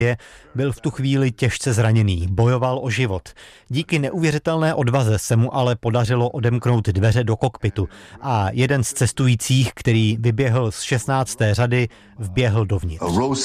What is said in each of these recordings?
byl v tu chvíli těžce zraněný, bojoval o život. Díky neuvěřitelné odvaze se mu ale podařilo odemknout dveře do kokpitu a jeden z cestujících, který vyběhl z 16. řady, vběhl dovnitř.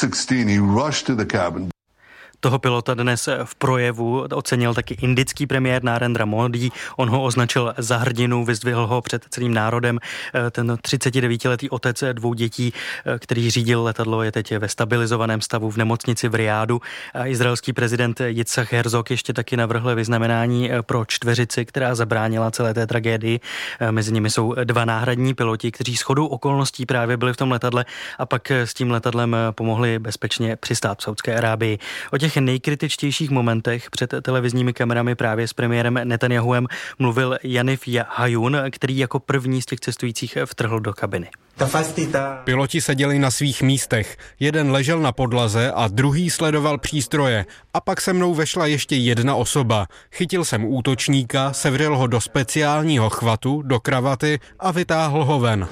Toho pilota dnes v projevu ocenil taky indický premiér Narendra Modi. On ho označil za hrdinu, vyzdvihl ho před celým národem. Ten 39letý otec 2 dětí, který řídil letadlo, je teď ve stabilizovaném stavu v nemocnici v Rijádu. A izraelský prezident Yitzhak Herzog ještě taky navrhl vyznamenání pro čtveřici, která zabránila celé té tragédii. Mezi nimi jsou 2 náhradní piloti, kteří shodou okolností právě byli v tom letadle a pak s tím letadlem pomohli bezpečně přistát v Saudské Arábii. O těch nejkritičtějších momentech před televizními kamerami právě s premiérem Netanjahuem mluvil Yaniv Hayun, který jako první z těch cestujících vtrhl do kabiny. Piloti seděli na svých místech. Jeden ležel na podlaze a druhý sledoval přístroje. A pak se mnou vešla ještě jedna osoba. Chytil jsem útočníka, sevřel ho do speciálního chvatu, do kravaty a vytáhl ho ven.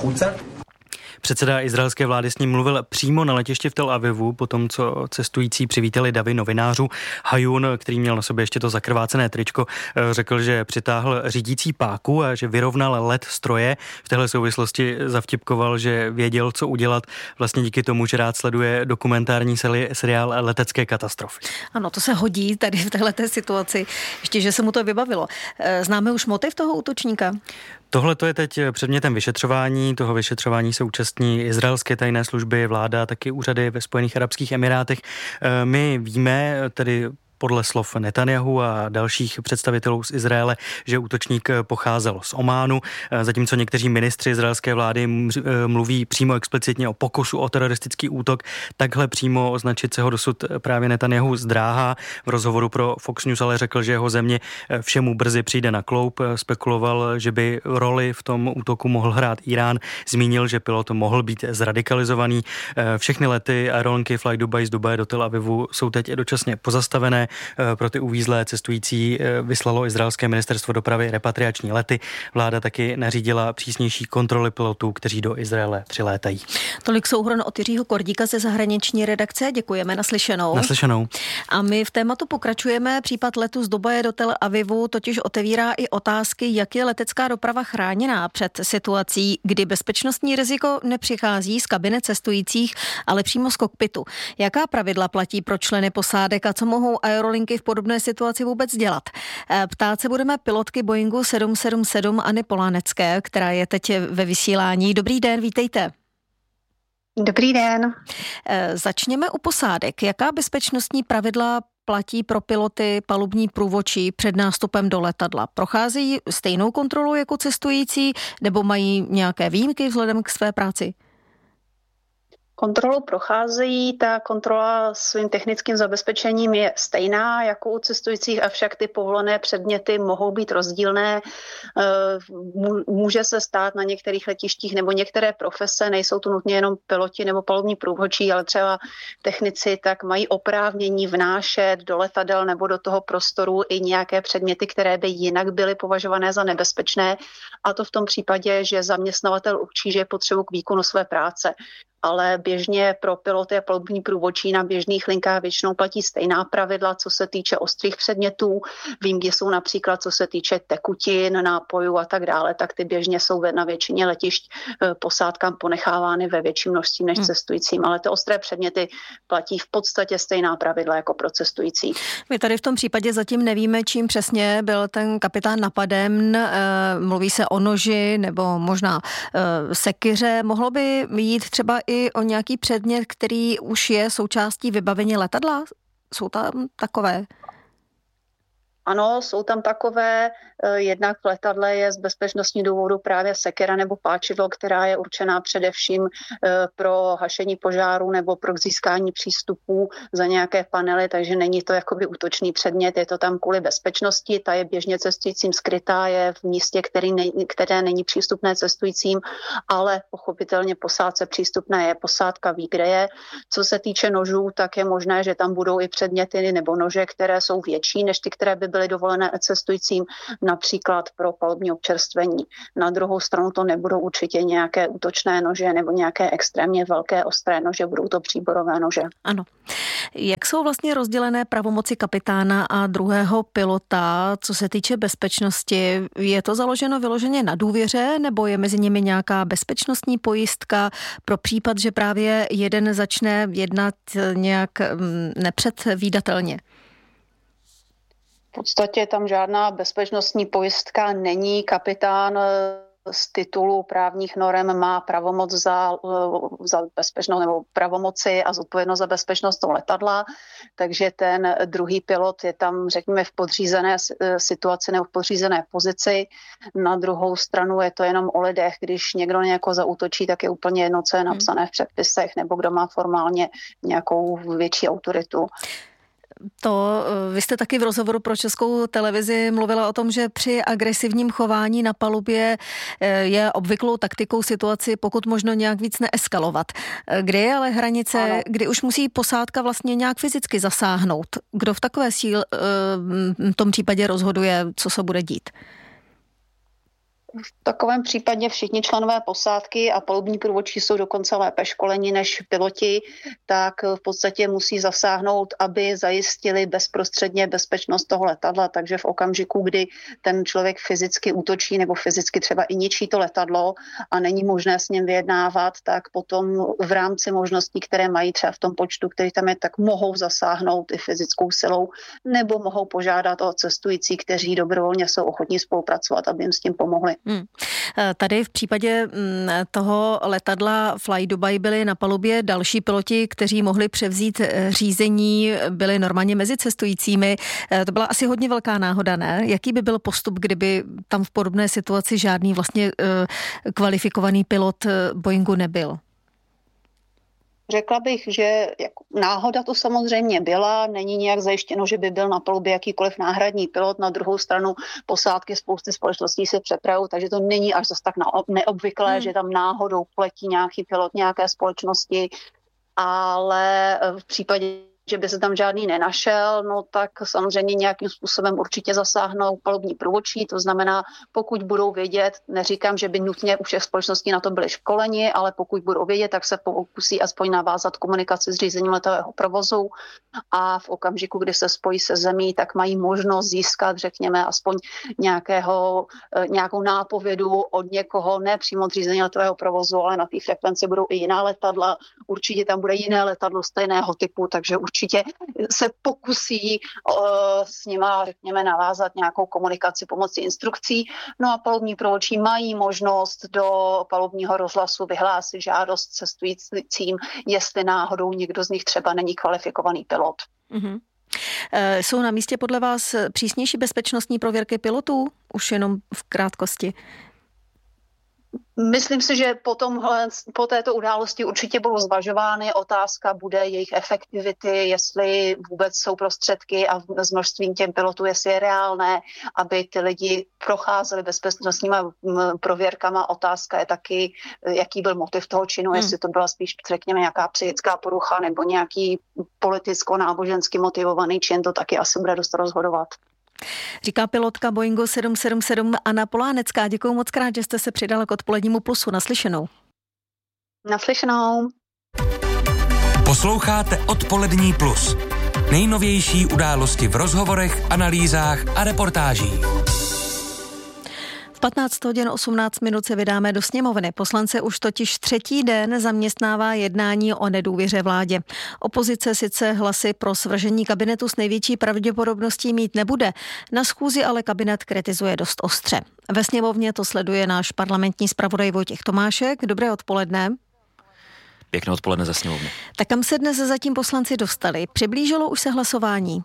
Předseda izraelské vlády s ním mluvil přímo na letišti v Tel Avivu, potom co cestující přivítali davy novinářů. Hayun, který měl na sobě ještě to zakrvácené tričko, řekl, že přitáhl řídící páku a že vyrovnal let stroje. V téhle souvislosti zavtipkoval, že věděl, co udělat vlastně díky tomu, že rád sleduje dokumentární seriál letecké katastrofy. Ano, to se hodí tady v téhleté situaci. Ještě, že se mu to vybavilo. Známe už motiv toho útočníka? Tohle to je teď předmětem vyšetřování. Toho vyšetřování se účastní izraelské tajné služby, vláda, taky úřady ve Spojených arabských emirátech. My víme, tedy podle slov Netanjahu a dalších představitelů z Izraele, že útočník pocházel z Ománu, zatímco někteří ministři izraelské vlády mluví přímo explicitně o pokusu o teroristický útok. Takhle přímo označit se ho dosud právě Netanjahu zdráhá. V rozhovoru pro Fox News ale řekl, že jeho země všemu brzy přijde na kloub. Spekuloval, že by roli v tom útoku mohl hrát Irán. Zmínil, že pilot mohl být zradikalizovaný. Všechny lety aerolinky Fly Dubai z Dubaje do Tel Avivu jsou teď dočasně pozastavené. Pro ty uvízlé cestující vyslalo izraelské ministerstvo dopravy repatriační lety. Vláda taky nařídila přísnější kontroly pilotů, kteří do Izraele přilétají. Tolik souhrn od Jiřího Kordíka ze zahraniční redakce. Děkujeme, naslyšenou. Naslyšenou. A my v tématu pokračujeme. Případ letu z Dubaje do Tel Avivu totiž otevírá i otázky, jak je letecká doprava chráněná před situací, kdy bezpečnostní riziko nepřichází z kabiny cestujících, ale přímo z kokpitu. Jaká pravidla platí pro členy posádek a co mohou aerolinky v podobné situaci vůbec dělat? Ptát se budeme pilotky Boeingu 777 Anny Polánecké, která je teď ve vysílání. Dobrý den, vítejte. Dobrý den. Začněme u posádek. Jaká bezpečnostní pravidla platí pro piloty, palubní průvodčí před nástupem do letadla? Procházejí stejnou kontrolu jako cestující nebo mají nějaké výjimky vzhledem k své práci? Kontrolu procházejí, ta kontrola svým technickým zabezpečením je stejná jako u cestujících, avšak ty povolené předměty mohou být rozdílné. Může se stát na některých letištích nebo některé profese, nejsou to nutně jenom piloti nebo palubní průvodčí, ale třeba technici, tak mají oprávnění vnášet do letadel nebo do toho prostoru i nějaké předměty, které by jinak byly považované za nebezpečné. A to v tom případě, že zaměstnavatel určí, že je potřebu k výkonu své práce. Ale běžně pro piloty a palubní průvodčí na běžných linkách většinou platí stejná pravidla, co se týče ostrých předmětů. Výjimky jsou například, co se týče tekutin, nápojů a tak dále, tak ty běžně jsou na většině letišť posádkám ponechávány ve větším množství než cestujícím. Ale ty ostré předměty platí v podstatě stejná pravidla jako pro cestující. My tady v tom případě zatím nevíme, čím přesně byl ten kapitán napaden. Mluví se o noži nebo možná sekyře. Mohlo by jít třeba i o nějaký předmět, který už je součástí vybavení letadla? Jsou tam takové? Ano, jsou tam takové. Jednak v letadle je z bezpečnostní důvodu právě sekera nebo páčidlo, která je určená především pro hašení požáru nebo pro získání přístupů za nějaké panely, takže není to jakoby útočný předmět, je to tam kvůli bezpečnosti, ta je běžně cestujícím skrytá, je v místě, které není přístupné cestujícím, ale pochopitelně posádce přístupné je, posádka ví, kde je. Co se týče nožů, tak je možné, že tam budou i předměty nebo nože, které jsou větší než ty, které by byly byly dovolené cestujícím například pro palubní občerstvení. Na druhou stranu to nebudou určitě nějaké útočné nože nebo nějaké extrémně velké ostré nože, budou to příborové nože. Ano. Jak jsou vlastně rozdělené pravomoci kapitána a druhého pilota, co se týče bezpečnosti? Je to založeno vyloženě na důvěře, nebo je mezi nimi nějaká bezpečnostní pojistka pro případ, že právě jeden začne jednat nějak nepředvídatelně? V podstatě tam žádná bezpečnostní pojistka není. Kapitán z titulu právních norem má pravomoc za bezpečnost nebo pravomoci a zodpovědnost za bezpečnost toho letadla, takže ten druhý pilot je tam, řekněme, v podřízené situaci nebo v podřízené pozici. Na druhou stranu je to jenom o lidech, když někdo někoho zaútočí, tak je úplně jedno, co je napsané v předpisech nebo kdo má formálně nějakou větší autoritu. Vy jste taky v rozhovoru pro Českou televizi mluvila o tom, že při agresivním chování na palubě je obvyklou taktikou situaci pokud možno nějak víc neeskalovat. Kdy je ale hranice, ano, kdy už musí posádka vlastně nějak fyzicky zasáhnout? Kdo v takové v tom případě rozhoduje, co se bude dít? V takovém případě všichni členové posádky a palubní průvodčí jsou dokonce lépe školeni než piloti, tak v podstatě musí zasáhnout, aby zajistili bezprostředně bezpečnost toho letadla. Takže v okamžiku, kdy ten člověk fyzicky útočí nebo fyzicky třeba i ničí to letadlo a není možné s ním vyjednávat, tak potom v rámci možností, které mají třeba v tom počtu, který tam je, tak mohou zasáhnout i fyzickou silou nebo mohou požádat o cestující, kteří dobrovolně jsou ochotní spolupracovat, aby jim s tím pomohli. Tady v případě toho letadla Fly Dubai byli na palubě další piloti, kteří mohli převzít řízení, byli normálně mezi cestujícími. To byla asi hodně velká náhoda, ne? Jaký by byl postup, kdyby tam v podobné situaci žádný vlastně kvalifikovaný pilot Boeingu nebyl? Řekla bych, že náhoda to samozřejmě byla, není nějak zajištěno, že by byl na palubě jakýkoliv náhradní pilot, na druhou stranu posádky spousty společností se přepravují, takže to není až zase tak neobvyklé, že tam náhodou letí nějaký pilot nějaké společnosti, ale v případě, že by se tam žádný nenašel, no tak samozřejmě nějakým způsobem určitě zasáhnou palubní průvodčí, to znamená, pokud budou vědět, neříkám, že by nutně u všech společností na to byli školeni, ale pokud budou vědět, tak se pokusí aspoň navázat komunikaci s řízením letového provozu a v okamžiku, kdy se spojí se zemí, tak mají možnost získat, řekněme, aspoň nějakou nápovědu od někoho, ne přímo od řízení letového provozu, ale na té frekvenci budou i jiná letadla, určitě tam bude jiné letadlo stejného typu, takže určitě se pokusí s nima, řekněme, navázat nějakou komunikaci pomocí instrukcí. No a palubní průvodčí mají možnost do palubního rozhlasu vyhlásit žádost cestujícím, jestli náhodou někdo z nich třeba není kvalifikovaný pilot. Mm-hmm. Jsou na místě podle vás přísnější bezpečnostní prověrky pilotů? Už jenom v krátkosti. Myslím si, že po této události určitě budou zvažovány. Otázka bude jejich efektivity, jestli vůbec jsou prostředky a s množstvím těm pilotů, jestli je reálné, aby ty lidi procházeli bezpečnostníma prověrkama. Otázka je taky, jaký byl motiv toho činu, jestli to byla spíš, řekněme, nějaká psychická porucha nebo nějaký politicko-nábožensky motivovaný čin, to taky asi bude dost rozhodovat. Říká pilotka Boeingu 777 Anna Polánecká. Děkuju moc krát, že jste se přidala k odpolednímu Plusu. Naslyšenou. Naslyšenou. Posloucháte Odpolední Plus. Nejnovější události v rozhovorech, analýzách a reportážích. V 15 hodin 18 minut se vydáme do sněmovny. Poslance už totiž třetí den zaměstnává jednání o nedůvěře vládě. Opozice sice hlasy pro svržení kabinetu s největší pravděpodobností mít nebude, na schůzi ale kabinet kritizuje dost ostře. Ve sněmovně to sleduje náš parlamentní zpravodaj Vojtěch Tomášek. Dobré odpoledne. Pěkné odpoledne ze sněmovny. Tak kam se dnes zatím poslanci dostali? Přiblížilo už se hlasování?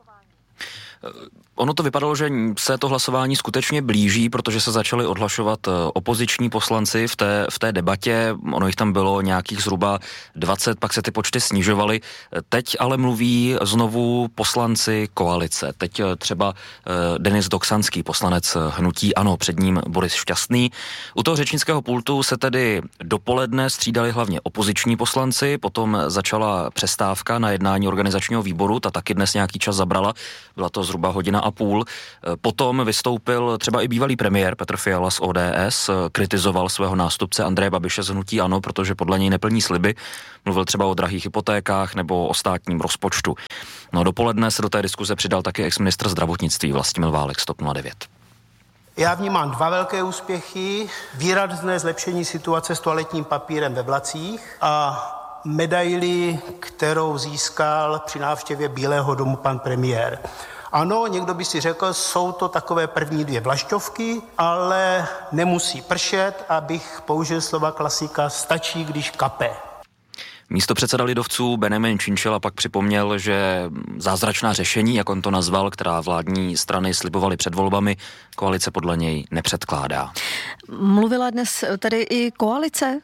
Ono to vypadalo, že se to hlasování skutečně blíží, protože se začali odhlašovat opoziční poslanci v té debatě. Ono jich tam bylo nějakých zhruba 20, pak se ty počty snižovaly. Teď ale mluví znovu poslanci koalice. Teď třeba Denis Doksanský, poslanec hnutí ANO, před ním Boris Šťastný. U toho řečnického pultu se tedy dopoledne střídali hlavně opoziční poslanci, potom začala přestávka na jednání organizačního výboru, ta taky dnes nějaký čas zabrala. Byla to zhruba hodina a půl. Potom vystoupil třeba i bývalý premiér Petr Fiala z ODS, kritizoval svého nástupce Andreje Babiše z hnutí ANO, protože podle něj neplní sliby. Mluvil třeba o drahých hypotékách nebo o státním rozpočtu. No dopoledne se do té diskuze přidal taky exministr zdravotnictví Vlastimil Válek z TOP 09. Já vnímám 2 velké úspěchy, výrazné zlepšení situace s toaletním papírem ve vlacích a medaili, kterou získal při návštěvě Bílého domu pan premiér. Ano, někdo by si řekl, jsou to takové první 2 vlašťovky, ale nemusí pršet, abych použil slova klasika, stačí, když kape. Místopředseda lidovců Benjamin Činčela pak připomněl, že zázračná řešení, jak on to nazval, která vládní strany slibovaly před volbami, koalice podle něj nepředkládá. Mluvila dnes tedy i koalice?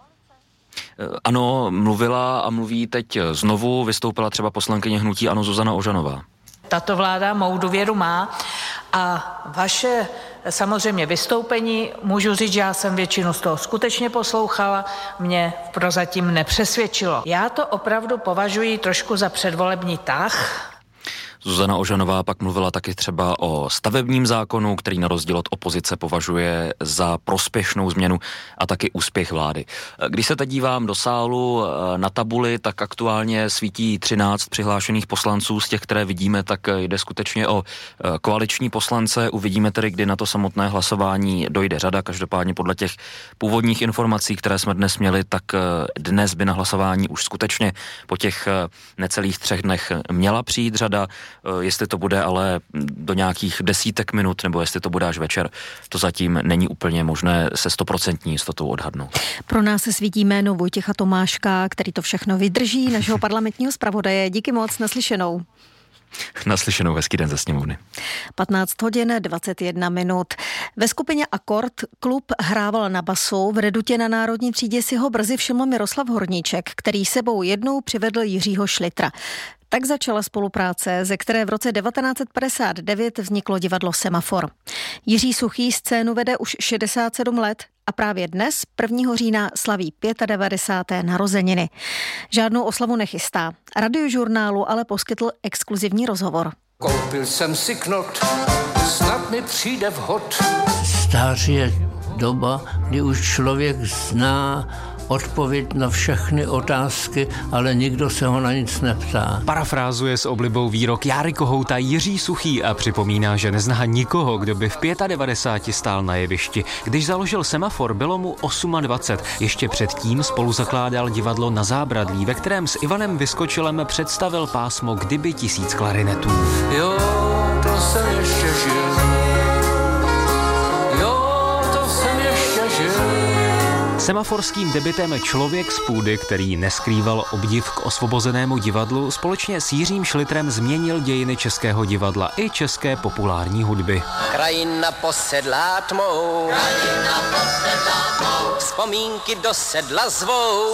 Ano, mluvila a mluví teď znovu. Vystoupila třeba poslankyně hnutí ANO Zuzana Ožanová. Tato vláda mou důvěru má a vaše samozřejmě vystoupení, můžu říct, že já jsem většinu z toho skutečně poslouchala, mě prozatím nepřesvědčilo. Já to opravdu považuji trošku za předvolební tah. Zuzana Ožanová pak mluvila taky třeba o stavebním zákonu, který na rozdíl od opozice považuje za prospěšnou změnu a taky úspěch vlády. Když se teď dívám do sálu na tabuli, tak aktuálně svítí 13 přihlášených poslanců. Z těch, které vidíme, tak jde skutečně o koaliční poslance. Uvidíme tedy, kdy na to samotné hlasování dojde řada. Každopádně podle těch původních informací, které jsme dnes měli, tak dnes by na hlasování už skutečně po těch necelých 3 dnech měla přijít řada. Jestli to bude ale do nějakých desítek minut, nebo jestli to bude až večer, to zatím není úplně možné se 100% jistotou odhadnout. Pro nás se svítí jméno Vojtěcha Tomáška, který to všechno vydrží, našeho parlamentního zpravodaje. Díky moc, naslyšenou. Naslyšenou, hezký den ze sněmovny. 15 hodin 21 minut. Ve skupině Akord klub hrával na basu. V redutě na Národní třídě si ho brzy všiml Miroslav Horníček, který sebou jednou přivedl Jiřího Šlitra. Tak začala spolupráce, ze které v roce 1959 vzniklo divadlo Semafor. Jiří Suchý scénu vede už 67 let a právě dnes, 1. října, slaví 95. narozeniny. Žádnou oslavu nechystá. Radiožurnálu ale poskytl exkluzivní rozhovor. Koupil jsem si knot, snad mi přijde vhod. Stáří je doba, kdy už člověk zná odpověď na všechny otázky, ale nikdo se ho na nic neptá. Parafrázuje s oblibou výrok Járy Kohouta Jiří Suchý a připomíná, že nezná nikoho, kdo by v 95 stál na jevišti. Když založil Semafor, bylo mu 28. Ještě předtím spoluzakládal divadlo Na zábradlí, ve kterém s Ivanem Vyskočilem představil pásmo Kdyby 1000 klarinetů. Jo, to jsem ještě žil. Semaforským debutem Člověk z půdy, který neskrýval obdiv k osvobozenému divadlu, společně s Jiřím Šlitrem změnil dějiny českého divadla i české populární hudby. Krajina posedlá tmou, vzpomínky do sedla zvou.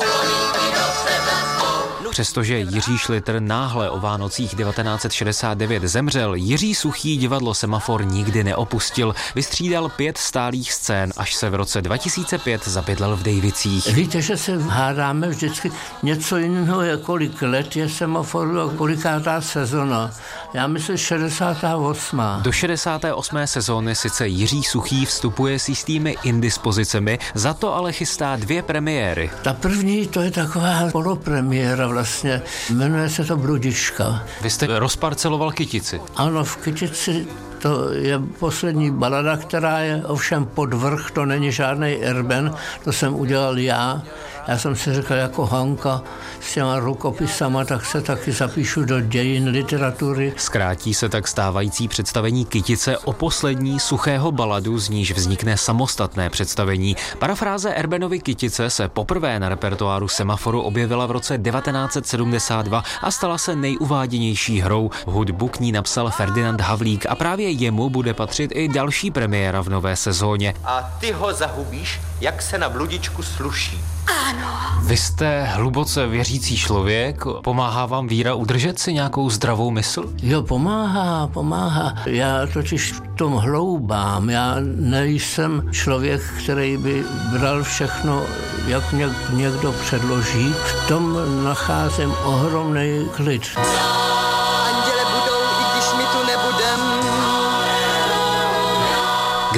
Přestože Jiří Šlitr náhle o Vánocích 1969 zemřel, Jiří Suchý divadlo Semafor nikdy neopustil. Vystřídal 5 stálých scén, až se v roce 2005 zabydlel v Dejvicích. Víte, že se hádáme vždycky něco jiného, kolik let je Semaforu a kolikátá sezona. Já myslím 68. Do 68. sezóny sice Jiří Suchý vstupuje s jistými indispozicemi, za to ale chystá 2 premiéry. Ta první, to je taková polopremiéra vlastně, jmenuje se to Bludička. Vy jste rozparceloval Kytici. Ano, v Kytici to je poslední balada, která je ovšem pod vrch, to není žádný Erben, to jsem udělal já. Já jsem si řekl jako Hanka s těma rukopisama, tak se taky zapíšu do dějin literatury. Zkrátí se tak stávající představení Kytice o poslední Suchého baladu, z níž vznikne samostatné představení. Parafráze Erbenovy Kytice se poprvé na repertoáru Semaforu objevila v roce 1972 a stala se nejuváděnější hrou. Hudbu k ní napsal Ferdinand Havlík a právě jemu bude patřit i další premiéra v nové sezóně. A ty ho zahubíš, jak se na bludičku sluší. Ano. Vy jste hluboce věřící člověk, pomáhá vám víra udržet si nějakou zdravou mysl? Jo, pomáhá. Já totiž v tom hloubám. Já nejsem člověk, který by bral všechno, jak někdo předloží. V tom nacházím ohromný klid. Anděle budou, i když mi tu nebude.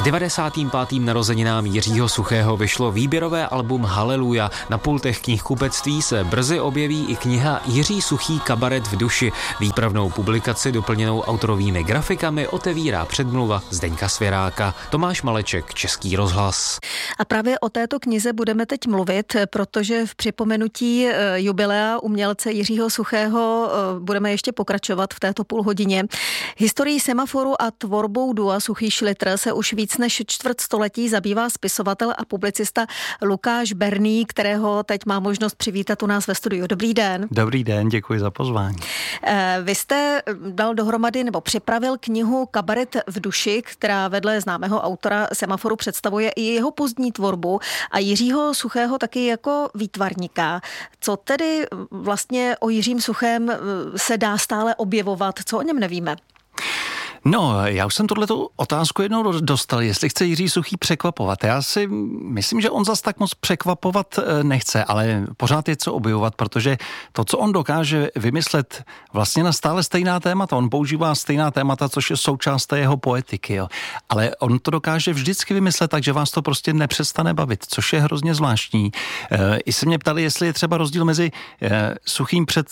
95. narozeninám Jiřího Suchého vyšlo výběrové album Haleluja. Na pultech knihkupectví se brzy objeví i kniha Jiří Suchý Kabaret v duši. Výpravnou publikaci doplněnou autorovými grafikami otevírá předmluva Zdeňka Svěráka. Tomáš Maleček, Český rozhlas. A právě o této knize budeme teď mluvit, protože v připomenutí jubilea umělce Jiřího Suchého budeme ještě pokračovat v této půlhodině. Historií semaforu a tvorbou dua Suchý Šlitr se už víc než čtvrtstoletí zabývá spisovatel a publicista Lukáš Berný, kterého teď má možnost přivítat u nás ve studiu. Dobrý den. Dobrý den, děkuji za pozvání. Vy jste dal dohromady nebo připravil knihu Kabaret v duši, která vedle známého autora semaforu představuje i jeho pozdní tvorbu a Jiřího Suchého taky jako výtvarníka. Co tedy vlastně o Jiřím Suchém se dá stále objevovat? Co o něm nevíme? No, já už jsem tohleto otázku jednou dostal, jestli chce Jiří Suchý překvapovat. Já si myslím, že on zas tak moc překvapovat nechce, ale pořád je co objevovat, protože to, co on dokáže vymyslet vlastně na stále stejná témata, on používá stejná témata, což je součást té jeho poetiky, jo. Ale on to dokáže vždycky vymyslet tak, že vás to prostě nepřestane bavit, což je hrozně zvláštní. I se mě ptali, jestli je třeba rozdíl mezi Suchým před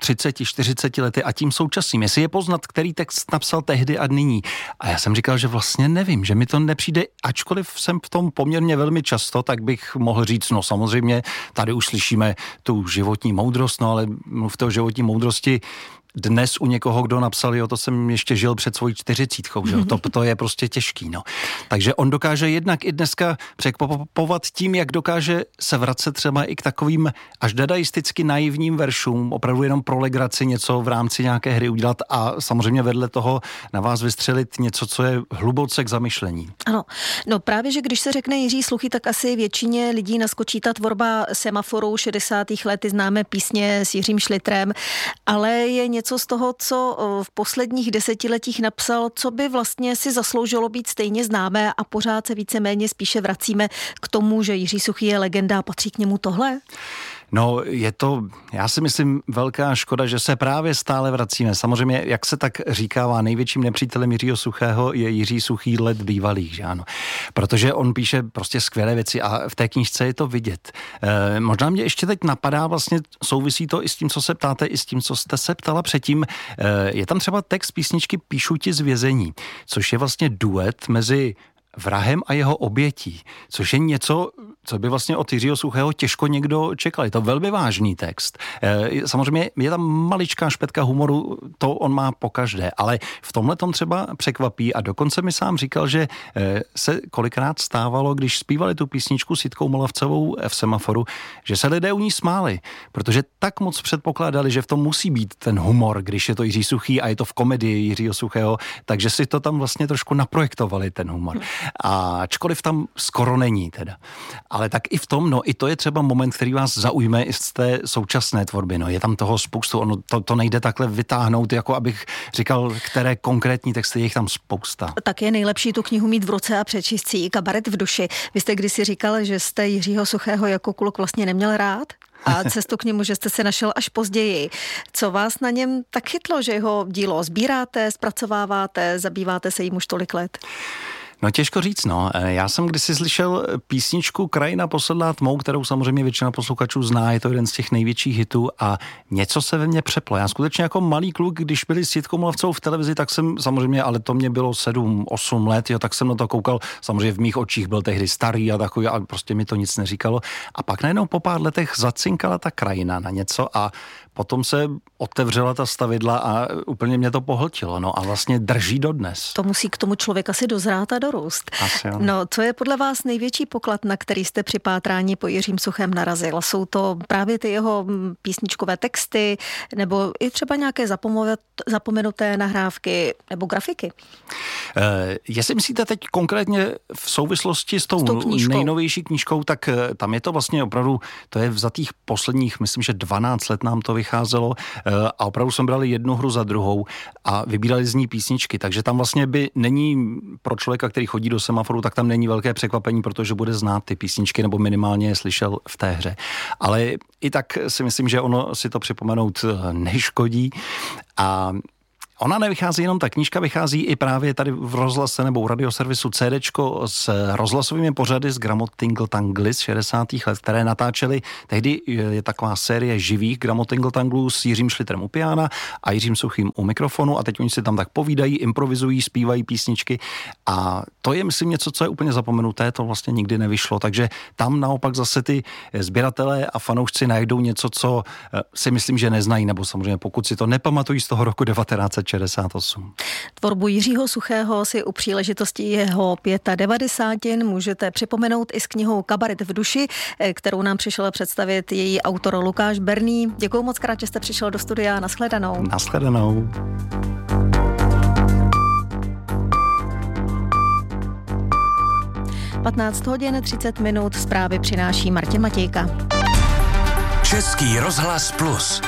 30-40 lety a tím současným. Jestli je poznat, který text napsal tehdy a nyní. A já jsem říkal, že vlastně nevím, že mi to nepřijde, ačkoliv jsem v tom poměrně velmi často, tak bych mohl říct, no samozřejmě, tady už slyšíme tu životní moudrost, no ale mluvte o životní moudrosti dnes u někoho, kdo napsal, jo, to jsem ještě žil před svojí 40, že? To je prostě těžký, no. Takže on dokáže jednak i dneska překvapovat tím, jak dokáže se vracet třeba i k takovým až dadaisticky naivním veršům, opravdu jenom pro legraci něco v rámci nějaké hry udělat a samozřejmě vedle toho na vás vystřelit něco, co je hluboce k zamyšlení. Ano, no právě, že když se řekne Jiří Suchý, tak asi většině lidí naskočí ta tvorba semaforu 60. lety, známé písně s Jiřím Šlitrem, ale je něco z toho, co v posledních desetiletích napsal, co by vlastně si zasloužilo být stejně známé a pořád se víceméně spíše vracíme k tomu, že Jiří Suchý je legenda a patří k němu tohle? No, je to, já si myslím, velká škoda, že se právě stále vracíme. Samozřejmě, jak se tak říkává, největším nepřítelem Jiřího Suchého je Jiří Suchý let bývalých, že ano. Protože on píše prostě skvělé věci a v té knížce je to vidět. Možná mě ještě teď napadá, vlastně souvisí to i s tím, co se ptáte, i s tím, co jste se ptala předtím. Je tam třeba text písničky Píšu ti z vězení, což je vlastně duet mezi vrahem a jeho obětí, což je něco, co by vlastně od Jiřího Suchého těžko někdo čekal. Je to velmi vážný text. Samozřejmě je tam maličká špetka humoru, to on má pokaždé, ale v tomhle tom třeba překvapí a dokonce mi sám říkal, že se kolikrát stávalo, když zpívali tu písničku s Jitkou Molavcovou v semaforu, že se lidé u ní smáli, protože tak moc předpokládali, že v tom musí být ten humor, když je to Jiří Suchý a je to v komedii Jiřího Suchého, takže si to tam vlastně trošku naprojektovali, ten humor. A ačkoliv tam skoro není teda. Ale tak i v tom, no i to je třeba moment, který vás zaujme i z té současné tvorby. No je tam toho spoustu, ono to nejde takhle vytáhnout, jako abych říkal, které konkrétní texty, je jich tam spousta. Tak je nejlepší tu knihu mít v ruce a přečíst si Kabaret v duši. Vy jste kdysi říkal, že jste Jiřího Suchého jako kluk vlastně neměl rád? A cestu k němu, že jste se našel až později. Co vás na něm tak chytlo, že jeho dílo sbíráte, zpracováváte, zabýváte se jim už tolik let? No těžko říct, no. Já jsem kdysi slyšel písničku Krajina posedlá tmou, kterou samozřejmě většina posluchačů zná, je to jeden z těch největších hitů a něco se ve mně přeplo. Já skutečně jako malý kluk, když byli s Jitkou Molavcovou v televizi, tak jsem samozřejmě, ale to mě bylo 7-8 let, jo, tak jsem na to koukal, samozřejmě v mých očích byl tehdy starý a takový, a prostě mi to nic neříkalo. A pak najednou po pár letech zacinkala ta krajina na něco a potom se otevřela ta stavidla a úplně mě to pohltilo, no a vlastně drží dodnes. To musí k tomu člověk asi dozrát a dorůst. No, co je podle vás největší poklad, na který jste při pátrání po Jiřím Suchém narazil? Jsou to právě ty jeho písničkové texty, nebo i třeba nějaké zapomenuté nahrávky nebo grafiky? Jestli myslíte teď konkrétně v souvislosti s tou nejnovější knížkou, tak tam je to vlastně opravdu, to je za těch posledních, myslím, že 12 let nám to vycházelo a opravdu jsme brali jednu hru za druhou a vybírali z ní písničky, takže tam vlastně by není pro člověka, který chodí do semaforu, tak tam není velké překvapení, protože bude znát ty písničky nebo minimálně je slyšel v té hře. Ale i tak si myslím, že ono si to připomenout neškodí a ona nevychází jenom ta knížka, vychází i právě tady v rozhlase nebo u radioservisu CDčko s rozhlasovými pořady z Grammotingle-Tangly z 60. let, které natáčely. Tehdy je taková série živých Grammotingle-Tanglů s Jiřím Šliterem u piana a Jiřím Suchým u mikrofonu a teď oni si tam tak povídají, improvizují, zpívají písničky a to je, myslím, něco, co je úplně zapomenuté, to vlastně nikdy nevyšlo, takže tam naopak zase ty sběratelé a fanoušci najdou něco, co si myslím, že neznají, nebo samozřejmě pokud si to nepamatují z toho roku 1968. Tvorbu Jiřího Suchého si u příležitosti jeho 95 můžete připomenout i s knihou Kabaret v duši, kterou nám přišel představit její autor Lukáš Berný. Děkuji moc krát, že jste přišel do studia. Nashledanou. Nashledanou. Patnáct hodin 30 minut zprávy přináší Martin Matějka. Český rozhlas Plus.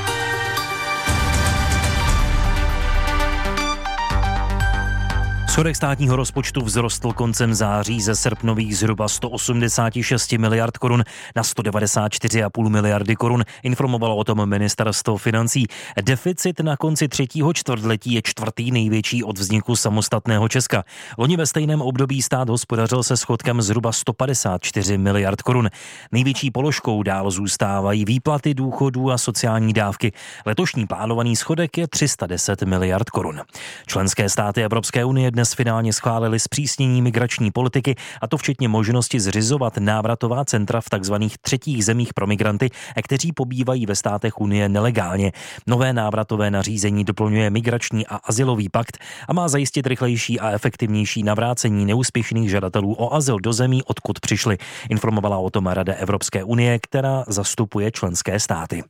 Schodek státního rozpočtu vzrostl koncem září ze srpnových zhruba 186 miliard korun na 194,5 miliardy korun, informovalo o tom ministerstvo financí. Deficit na konci třetího čtvrtletí je čtvrtý největší od vzniku samostatného Česka. Loni ve stejném období stát hospodařil se schodkem zhruba 154 miliard korun. Největší položkou dál zůstávají výplaty důchodů a sociální dávky. Letošní plánovaný schodek je 310 miliard korun. Členské státy Evropské unie dnes finálně schválili zpřísnění migrační politiky, a to včetně možnosti zřizovat návratová centra v takzvaných třetích zemích pro migranty, kteří pobývají ve státech Unie nelegálně. Nové návratové nařízení doplňuje migrační a azylový pakt a má zajistit rychlejší a efektivnější navrácení neúspěšných žadatelů o azyl do zemí, odkud přišli. Informovala o tom Rada Evropské unie, která zastupuje členské státy.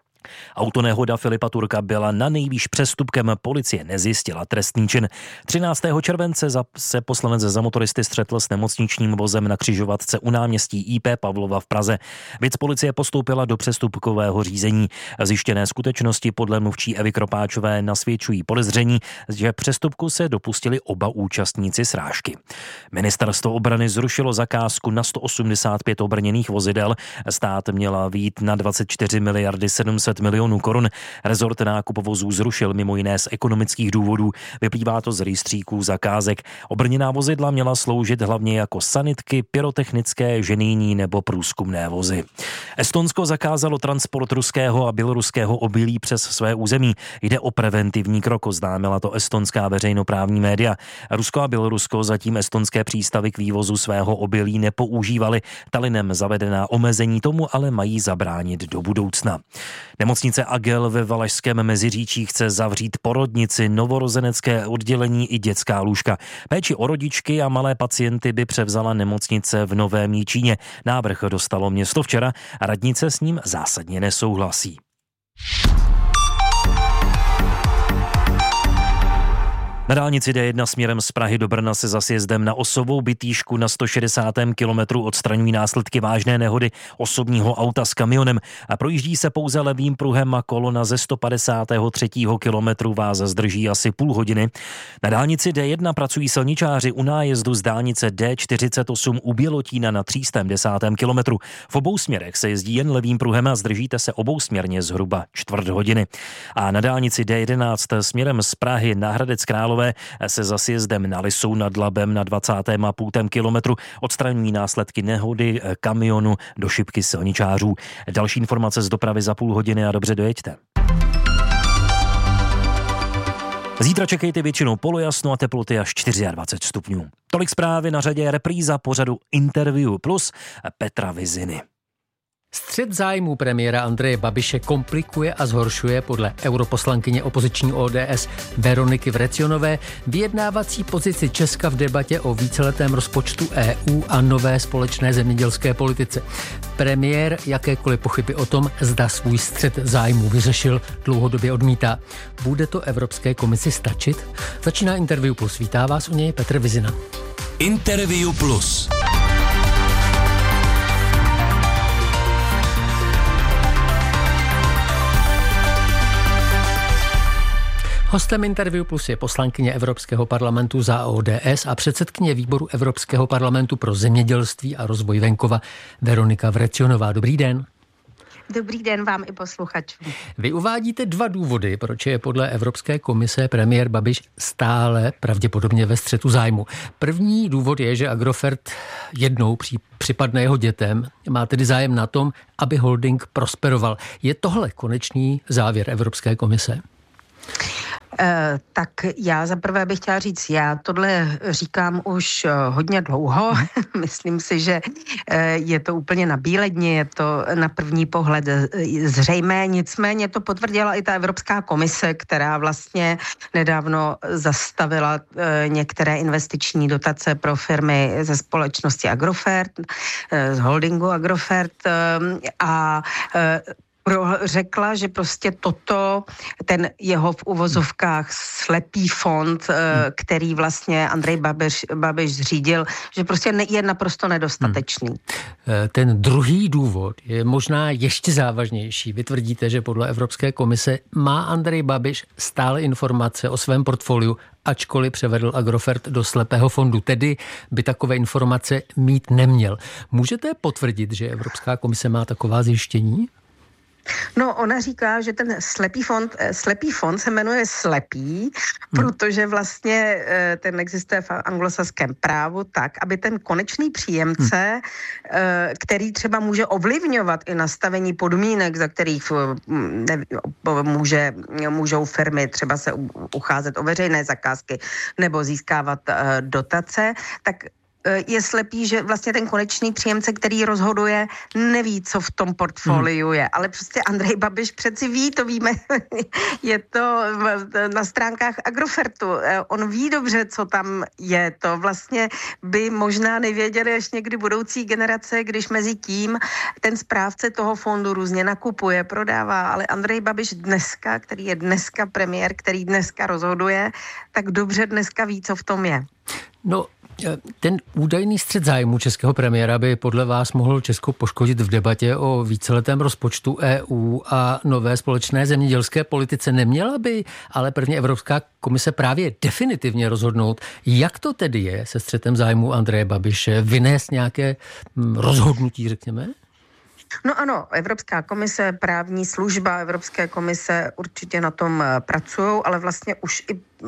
Autonehoda Filipa Turka byla na nejvýš přestupkem, policie nezjistila trestný čin. 13. července se poslanec za motoristy střetl s nemocničním vozem na křižovatce u náměstí IP Pavlova v Praze. Věc policie postoupila do přestupkového řízení. Zjištěné skutečnosti podle mluvčí Evy Kropáčové nasvědčují podezření, že přestupku se dopustili oba účastníci srážky. Ministerstvo obrany zrušilo zakázku na 185 obrněných vozidel. Stát měla vyjít na 24 miliardy 700 milionů korun. Rezort nákup vozů zrušil mimo jiné z ekonomických důvodů. Vyplývá to z rejstříků zakázek. Obrněná vozidla měla sloužit hlavně jako sanitky, pyrotechnické, ženijní nebo průzkumné vozy. Estonsko zakázalo transport ruského a běloruského obilí přes své území. Jde o preventivní krok, oznámila to estonská veřejnoprávní média. Rusko a Bělorusko zatím estonské přístavy k vývozu svého obilí nepoužívali. Tallinem zavedená omezení tomu ale mají zabránit do budoucna. Nemocnice Agel ve Valašském Meziříčí chce zavřít porodnici, novorozenecké oddělení i dětská lůžka. Péči o rodičky a malé pacienty by převzala nemocnice v Novém Jičíně. Návrh dostalo město včera a radnice s ním zásadně nesouhlasí. Na dálnici D1 směrem z Prahy do Brna se za sjezdem na Osovou Bytýšku na 160. kilometru odstraňují následky vážné nehody osobního auta s kamionem a projíždí se pouze levým pruhem a kolona ze 153. kilometru vás zdrží asi půl hodiny. Na dálnici D1 pracují silničáři u nájezdu z dálnice D48 u Bělotína na 310. kilometru. V obou směrech se jezdí jen levým pruhem a zdržíte se obousměrně zhruba čtvrt hodiny. A na dálnici D11 směrem z Prahy na Hradec Králové se za sjezdem na Lisou nad Labem na 20,5 kilometru odstraňují následky nehody kamionu do šipky silničářů. Další informace z dopravy za půl hodiny a dobře dojeďte. Zítra čekejte většinou polojasno a teploty až 24 stupňů. Tolik zprávy, na řadě repríza pořadu Interview plus Petra Viziny. Střet zájmů premiéra Andreje Babiše komplikuje a zhoršuje podle europoslankyně opoziční ODS Veroniky Vrecionové vyjednávací pozici Česka v debatě o víceletém rozpočtu EU a nové společné zemědělské politice. Premiér jakékoliv pochyby o tom, zda svůj střet zájmů vyřešil, dlouhodobě odmítá. Bude to Evropské komisi stačit? Začíná Interview plus. Vítá vás u něj Petr Vizina. Interview plus. Hostem Interview plus je poslankyně Evropského parlamentu za ODS a předsedkyně výboru Evropského parlamentu pro zemědělství a rozvoj venkova Veronika Vrecionová. Dobrý den. Dobrý den vám i posluchačům. Vy uvádíte 2 důvody, proč je podle Evropské komise premiér Babiš stále pravděpodobně ve střetu zájmu. První důvod je, že Agrofert jednou připadne jeho dětem, má tedy zájem na tom, aby holding prosperoval. Je tohle konečný závěr Evropské komise? Tak já zaprvé bych chtěla říct, já tohle říkám už hodně dlouho. Myslím si, že je to úplně na bíledni, je to na první pohled zřejmé, nicméně to potvrdila i ta Evropská komise, která vlastně nedávno zastavila některé investiční dotace pro firmy ze společnosti Agrofert, z holdingu Agrofert a řekla, že prostě ten jeho v uvozovkách slepý fond, který vlastně Andrej Babiš zřídil, že prostě je naprosto nedostatečný. Ten druhý důvod je možná ještě závažnější. Vy tvrdíte, že podle Evropské komise má Andrej Babiš stále informace o svém portfoliu, ačkoliv převedl Agrofert do slepého fondu. Tedy by takové informace mít neměl. Můžete potvrdit, že Evropská komise má taková zjištění? No, ona říká, že ten slepý fond se jmenuje slepý, protože vlastně ten existuje v anglosaském právu tak, aby ten konečný příjemce, který třeba může ovlivňovat i nastavení podmínek, za kterých můžou firmy třeba se ucházet o veřejné zakázky nebo získávat dotace, tak je slepý, že vlastně ten konečný příjemce, který rozhoduje, neví, co v tom portfoliu je. Ale prostě Andrej Babiš přeci ví, to víme, je to na stránkách Agrofertu. On ví dobře, co tam je. To vlastně by možná nevěděli až někdy budoucí generace, když mezi tím ten správce toho fondu různě nakupuje, prodává. Ale Andrej Babiš dneska, který je dneska premiér, který dneska rozhoduje, tak dobře dneska ví, co v tom je. No, ten údajný střet zájmu českého premiéra by podle vás mohl Česko poškodit v debatě o víceletém rozpočtu EU a nové společné zemědělské politice. Neměla by ale prvně Evropská komise právě definitivně rozhodnout, jak to tedy je se střetem zájmu Andreje Babiše, vynést nějaké rozhodnutí, řekněme? No ano, Evropská komise, právní služba Evropské komise určitě na tom pracují, ale vlastně už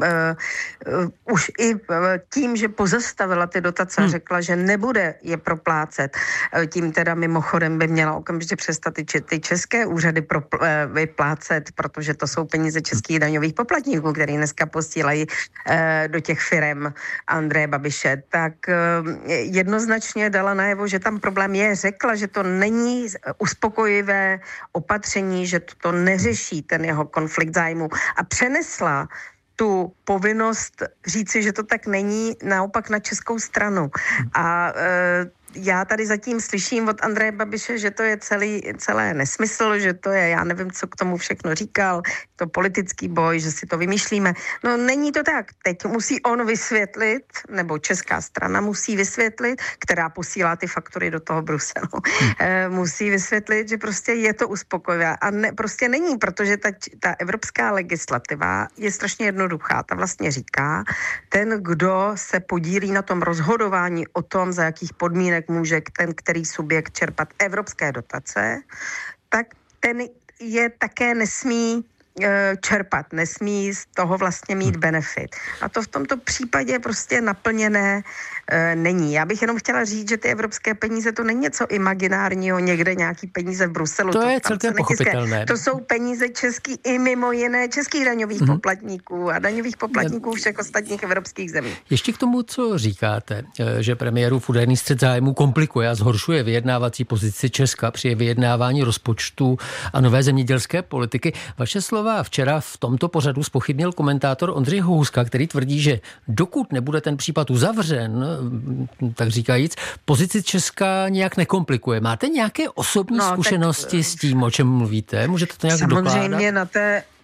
i tím, že pozastavila ty dotace a řekla, že nebude je proplácet, tím teda mimochodem by měla okamžitě přestat ty české úřady vyplácet, protože to jsou peníze českých daňových poplatníků, který dneska posílají do těch firem Andreje Babiše, tak jednoznačně dala najevo, že tam problém je. Řekla, že to není uspokojivé opatření, že to neřeší ten jeho konflikt zájmu a přenesla tu povinnost říci, že to tak není, naopak na českou stranu. A já tady zatím slyším od Andreje Babiše, že to je celé nesmysl, že to je, já nevím, co k tomu všechno říkal, to politický boj, že si to vymýšlíme. No není to tak. Teď musí on vysvětlit, nebo česká strana musí vysvětlit, která posílá ty faktury do toho Bruselu. Musí vysvětlit, že prostě je to uspokojivé. A prostě není, protože ta evropská legislativa je strašně jednoduchá. Ta vlastně říká, ten, kdo se podílí na tom rozhodování o tom, za jakých podmínek může ten který subjekt čerpat evropské dotace, tak ten je také nesmí čerpat, nesmí z toho vlastně mít benefit. A to v tomto případě prostě naplněné není. Já bych jenom chtěla říct, že ty evropské peníze to není něco imaginárního, někde nějaký peníze v Bruselu. To je celkem pochopitelné. To jsou peníze český i mimo jiné českých daňových poplatníků a daňových poplatníků všech ostatních evropských zemí. Ještě k tomu, co říkáte, že premiérův údajný střet zájmu komplikuje a zhoršuje vyjednávací pozici Česka při vyjednávání rozpočtu a nové zemědělské politiky. Vaše slova včera v tomto pořadu zpochybnil komentátor Ondřej Houska, který tvrdí, že dokud nebude ten případ uzavřen, tak říkajíc, pozici Česka nějak nekomplikuje. Máte nějaké osobní zkušenosti s tím, o čem mluvíte? Můžete to nějak dokládat? Samozřejmě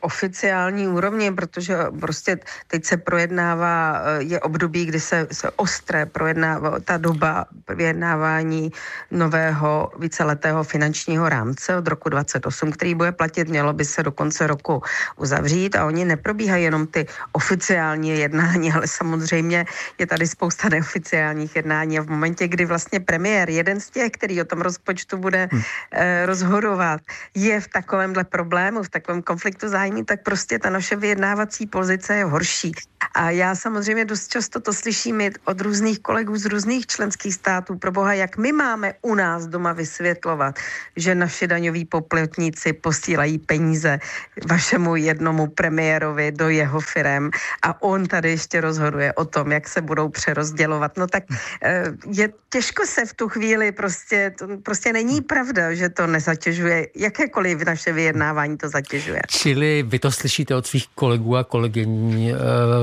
oficiální úrovni, protože prostě teď se projednává, je období, kdy se ostré projednává ta doba vyjednávání nového víceletého finančního rámce od roku 28, který bude platit, mělo by se do konce roku uzavřít a oni neprobíhají jenom ty oficiální jednání, ale samozřejmě je tady spousta neoficiálních jednání a v momentě, kdy vlastně premiér, jeden z těch, který o tom rozpočtu bude rozhodovat, je v takovémhle problému, v takovém konfliktu zájmů, tak prostě ta naše vyjednávací pozice je horší. A já samozřejmě dost často to slyším od různých kolegů z různých členských států, proboha, jak my máme u nás doma vysvětlovat, že naši daňoví poplatníci posílají peníze vašemu jednomu premiérovi do jeho firem a on tady ještě rozhoduje o tom, jak se budou přerozdělovat. No tak je těžko se v tu chvíli prostě není pravda, že to nezatěžuje, jakékoliv naše vyjednávání to zatěžuje. Čili vy to slyšíte od svých kolegů a kolegyň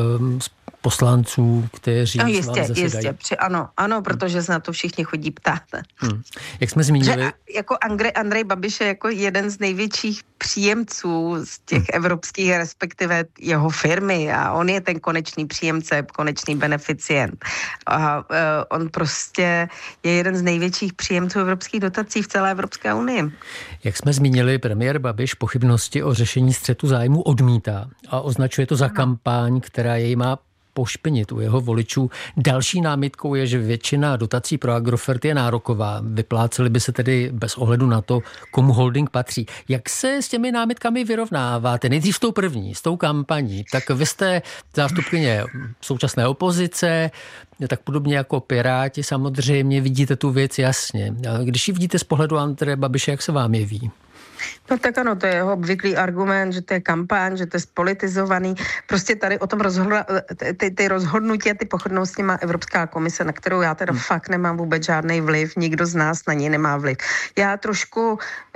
poslanců, kteří no jistě, ano, protože se na to všichni chodí ptát. Jak jsme zmínili... Že jako Andrej Babiš je jako jeden z největších příjemců z těch evropských, respektive jeho firmy a on je ten konečný příjemce, konečný beneficient. A on prostě je jeden z největších příjemců evropských dotací v celé Evropské unii. Jak jsme zmínili, premiér Babiš pochybnosti o řešení střetu zájmu odmítá a označuje to za kampaň, která jej má pošpinit u jeho voličů. Další námitkou je, že většina dotací pro Agrofert je nároková. Vyplácely by se tedy bez ohledu na to, komu holding patří. Jak se s těmi námitkami vyrovnáváte? Nejdřív s tou první, s tou kampaní. Tak vy jste zástupkyně současné opozice, tak podobně jako Piráti samozřejmě vidíte tu věc jasně. Když ji vidíte z pohledu Andreje Babiše, jak se vám jeví? No tak ano, to je jeho obvyklý argument, že to je kampaň, že to je spolitizovaný. Prostě tady o tom ty rozhodnutí a ty pochodnosti má Evropská komise, na kterou já teda fakt nemám vůbec žádný vliv, nikdo z nás na něj nemá vliv. Já trošku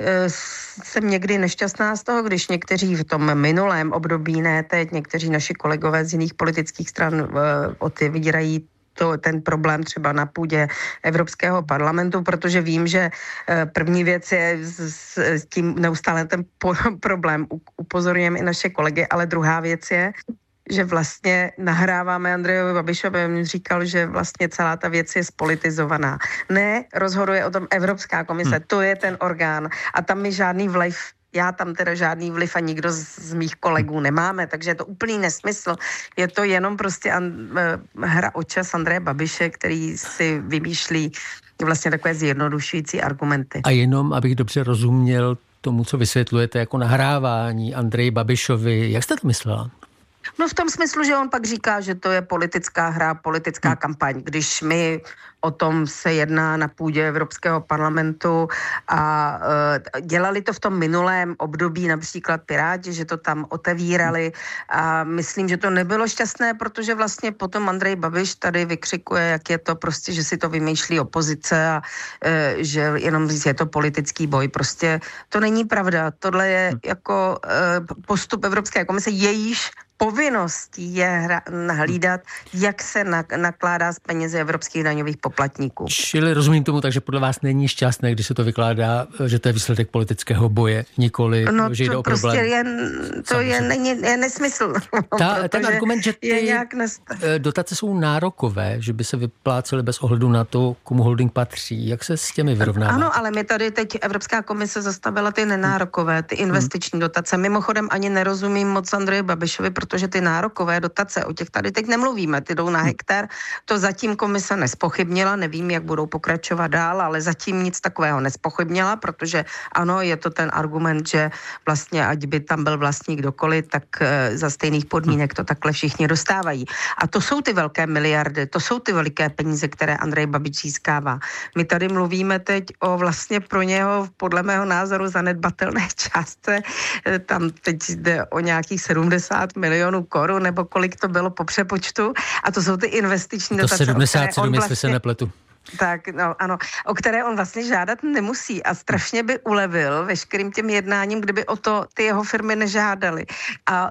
jsem někdy nešťastná z toho, když někteří v tom minulém období, ne teď, někteří naši kolegové z jiných politických stran otevírají ten problém třeba na půdě Evropského parlamentu, protože vím, že první věc je s tím neustále ten problém. Upozorňujeme i naše kolegy, ale druhá věc je, že vlastně nahráváme Andrejovi Babišovi, on říkal, že vlastně celá ta věc je spolitizovaná. Ne, rozhoduje o tom Evropská komise, to je ten orgán a tam mi žádný vliv. Já tam teda žádný vliv a nikdo z mých kolegů nemáme, takže je to úplný nesmysl. Je to jenom prostě hra o čas Andreje Babiše, který si vymýšlí vlastně takové zjednodušující argumenty. A jenom, abych dobře rozuměl tomu, co vysvětlujete jako nahrávání Andreji Babišovi, jak jste to myslela? No v tom smyslu, že on pak říká, že to je politická hra, politická kampaň. Když my o tom se jedná na půdě Evropského parlamentu a dělali to v tom minulém období například Piráti, že to tam otevírali a myslím, že to nebylo šťastné, protože vlastně potom Andrej Babiš tady vykřikuje, jak je to prostě, že si to vymýšlí opozice a že jenom je to politický boj. Prostě to není pravda. Tohle je jako postup Evropské komise, jejíž povinností je hlídat, jak se nakládá s penězi evropských daňových poplatníků. Čili rozumím tomu, takže podle vás není šťastné, když se to vykládá, že to je výsledek politického boje, nikoli, že jde o problém. To je nesmysl. Ten argument, že ty dotace jsou nárokové, že by se vyplácely bez ohledu na to, komu holding patří. Jak se s těmi vyrovnáváte? Ano, ale my tady teď Evropská komise zastavila ty nenárokové, ty investiční dotace. Mimochodem ani nerozumím moc Andreji Babišovi, protože ty nárokové dotace, o těch tady teď nemluvíme, ty jdou na hektar, to zatím komise nespochybnila, nevím, jak budou pokračovat dál, ale zatím nic takového nespochybnila, protože ano, je to ten argument, že vlastně ať by tam byl vlastník kdokoliv, tak za stejných podmínek to takhle všichni dostávají. A to jsou ty velké miliardy, to jsou ty veliké peníze, které Andrej Babiš získává. My tady mluvíme teď o vlastně pro něho, podle mého názoru, zanedbatelné částce, tam teď jde o nějakých 70 milionů korun, nebo kolik to bylo po přepočtu. A to jsou ty investiční dotace. 77, jestli se nepletu. Tak, no, ano, o které on vlastně žádat nemusí a strašně by ulevil veškerým těm jednáním, kdyby o to ty jeho firmy nežádaly. A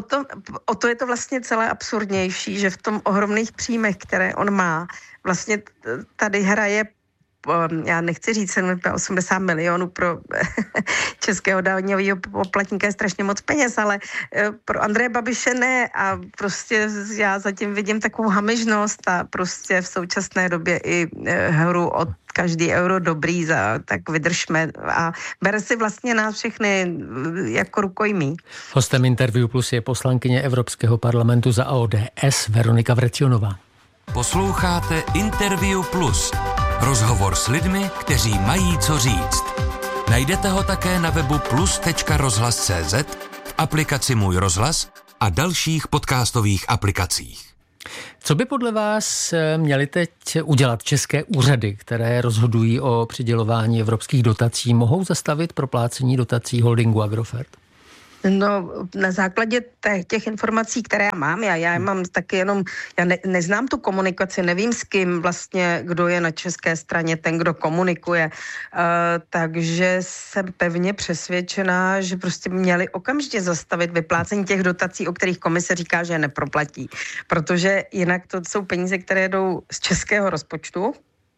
o to je to vlastně celé absurdnější, že v tom ohromných příjmech, které on má, vlastně tady hraje já nechci říct 80 milionů pro českého daňového poplatníka je strašně moc peněz, ale pro Andreje Babiše ne a prostě já zatím vidím takovou hamižnost a prostě v současné době i hru od každý euro dobrý, tak vydržme a bere si vlastně nás všechny jako rukojmí. Hostem Interview Plus je poslankyně Evropského parlamentu za ODS Veronika Vrecionová. Posloucháte Interview Plus. Rozhovor s lidmi, kteří mají co říct. Najdete ho také na webu plus.rozhlas.cz, v aplikaci Můj rozhlas a dalších podcastových aplikacích. Co by podle vás měly teď udělat české úřady, které rozhodují o přidělování evropských dotací? Mohou zastavit proplácení dotací holdingu Agrofert? No, na základě těch informací, které já mám, já mám taky jenom, já neznám tu komunikaci, nevím s kým vlastně, kdo je na české straně, ten, kdo komunikuje, takže jsem pevně přesvědčená, že prostě měli okamžitě zastavit vyplácení těch dotací, o kterých komise říká, že je neproplatí, protože jinak to jsou peníze, které jdou z českého rozpočtu.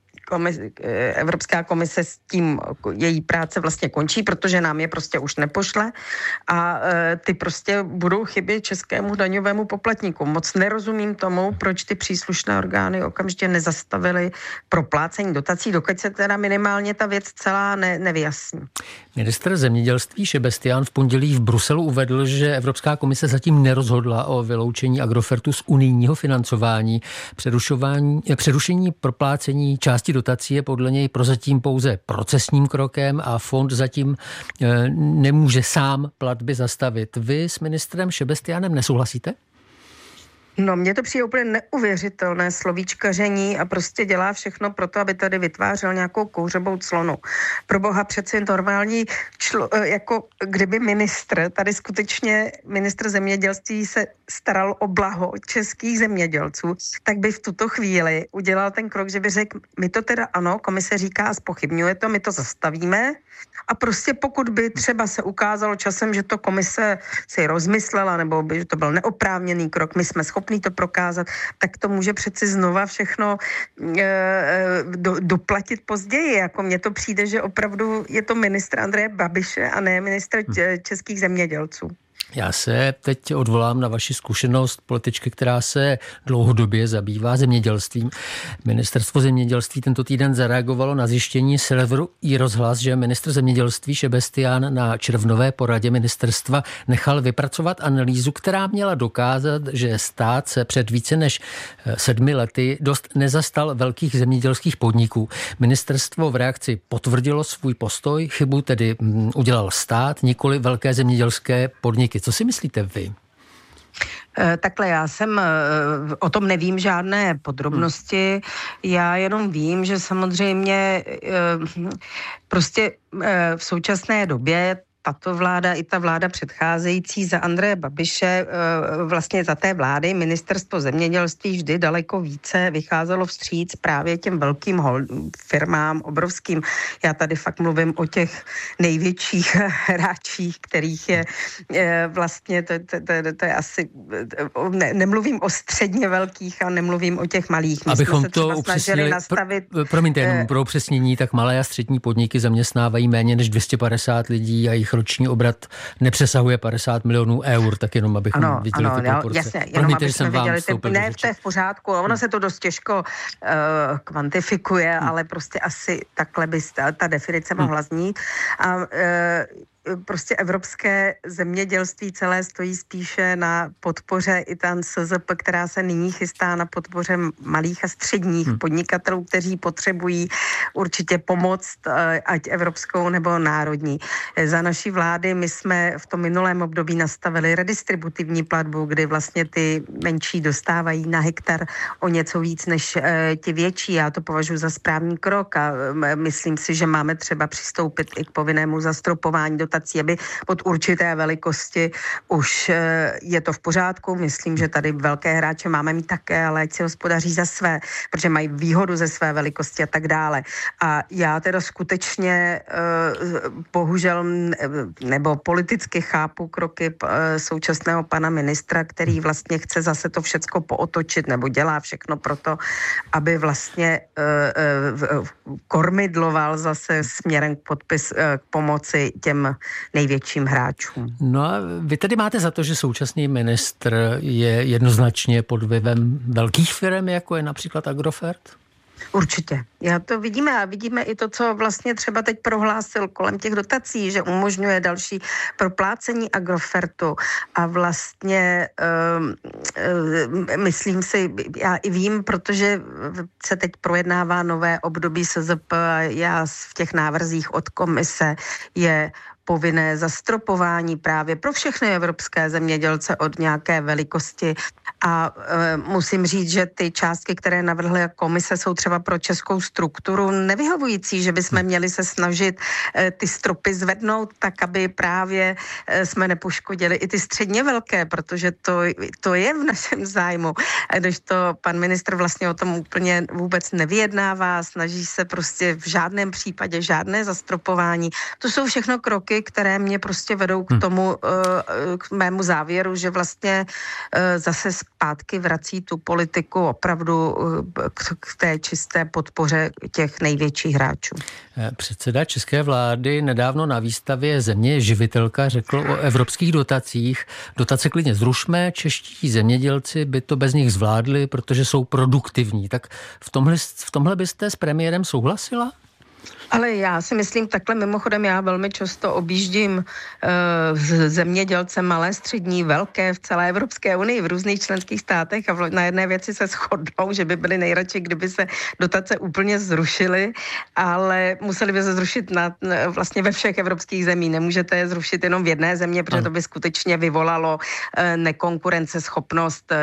Evropská komise s tím její práce vlastně končí, protože nám je prostě už nepošle a ty prostě budou chybět českému daňovému poplatníku. Moc nerozumím tomu, proč ty příslušné orgány okamžitě nezastavily proplácení dotací, dokud se teda minimálně ta věc celá nevyjasní. Ministr zemědělství Šebestián v pondělí v Bruselu uvedl, že Evropská komise zatím nerozhodla o vyloučení Agrofertu z unijního financování. Přerušení proplácení části dotací je podle něj prozatím pouze procesním krokem a fond zatím nemůže sám platby zastavit. Vy s ministrem Šebestiánem nesouhlasíte? No, mně to přijde úplně neuvěřitelné slovíčkaření a prostě dělá všechno pro to, aby tady vytvářel nějakou kouřovou clonu. Pro boha přeci normální jako kdyby tady skutečně ministr zemědělství se staral o blaho českých zemědělců, tak by v tuto chvíli udělal ten krok, že by řekl, my to teda ano, komise říká a zpochybňuje to, my to zastavíme a prostě pokud by třeba se ukázalo časem, že to komise si rozmyslela nebo by, že to byl neoprávněný krok, my jsme schopni to prokázat, tak to může přeci znova všechno doplatit později. Jako mně to přijde, že opravdu je to ministr Andreje Babiše a ne ministr českých zemědělců. Já se teď odvolám na vaši zkušenost političky, která se dlouhodobě zabývá zemědělstvím. Ministerstvo zemědělství tento týden zareagovalo na zjištění serveru iRozhlas, že ministr zemědělství Šebestián na červnové poradě ministerstva nechal vypracovat analýzu, která měla dokázat, že stát se před více než 7 lety dost nezastal velkých zemědělských podniků. Ministerstvo v reakci potvrdilo svůj postoj, chybu tedy udělal stát, nikoli velké zemědělské podniky. Co si myslíte vy? Takhle já o tom nevím žádné podrobnosti, já jenom vím, že samozřejmě prostě v současné době tato vláda i ta vláda předcházející za Andreje Babiše, vlastně za té vlády, ministerstvo zemědělství vždy daleko více vycházelo vstříc právě těm velkým firmám, obrovským. Já tady fakt mluvím o těch největších hráčích, kterých je vlastně, to je asi, nemluvím o středně velkých a nemluvím o těch malých. My abychom to upřesnili, promiňte, jenom pro upřesnění, tak malé a střední podniky zaměstnávají méně než 250 lidí a jejich roční obrat nepřesahuje 50 milionů eur, tak jenom abychom viděli ty proporce. Jasně, jenom abychom viděli, to je v pořádku, ono se to dost těžko kvantifikuje, ale prostě asi takhle by ta definice mohla znít. A prostě evropské zemědělství celé stojí spíše na podpoře i ten SZP, která se nyní chystá na podpoře malých a středních podnikatelů, kteří potřebují určitě pomoc, ať evropskou nebo národní. Za naší vlády my jsme v tom minulém období nastavili redistributivní platbu, kdy vlastně ty menší dostávají na hektar o něco víc než ti větší. Já to považuji za správný krok a myslím si, že máme třeba přistoupit i k povinnému zastropování do dotací, aby pod určité velikosti už je to v pořádku. Myslím, že tady velké hráče máme mít také, ale ať si hospodaří za své, protože mají výhodu ze své velikosti a tak dále. A já teda skutečně bohužel nebo politicky chápu kroky současného pana ministra, který vlastně chce zase to všecko pootočit nebo dělá všechno proto, aby vlastně kormidloval zase směrem k pomoci těm největším hráčům. No a vy tedy máte za to, že současný ministr je jednoznačně pod vlivem velkých firm, jako je například Agrofert? Určitě. Já to vidíme a vidíme i to, co vlastně třeba teď prohlásil kolem těch dotací, že umožňuje další proplácení Agrofertu a vlastně myslím si, já i vím, protože se teď projednává nové období SZP a já v těch návrzích od komise je povinné zastropování právě pro všechny evropské zemědělce od nějaké velikosti a musím říct, že ty částky, které navrhla komise, jsou třeba pro českou strukturu nevyhovující, že bychom měli se snažit ty stropy zvednout tak, aby právě jsme nepoškodili i ty středně velké, protože to je v našem zájmu. Když to pan ministr vlastně o tom úplně vůbec nevyjednává, snaží se prostě v žádném případě žádné zastropování. To jsou všechno kroky, které mě prostě vedou k tomu, k mému závěru, že vlastně zase zpátky vrací tu politiku opravdu k té čisté podpoře těch největších hráčů. Předseda české vlády nedávno na výstavě Země je živitelka řekl o evropských dotacích. Dotace klidně zrušme, čeští zemědělci by to bez nich zvládli, protože jsou produktivní. Tak v tomhle byste s premiérem souhlasila? Ale já si myslím, takhle mimochodem já velmi často objíždím zemědělce malé, střední, velké v celé Evropské unii, v různých členských státech a na jedné věci se shodnou, že by byli nejradši, kdyby se dotace úplně zrušily, ale museli by se zrušit vlastně ve všech evropských zemích. Nemůžete je zrušit jenom v jedné země, protože to by skutečně vyvolalo nekonkurenceschopnost.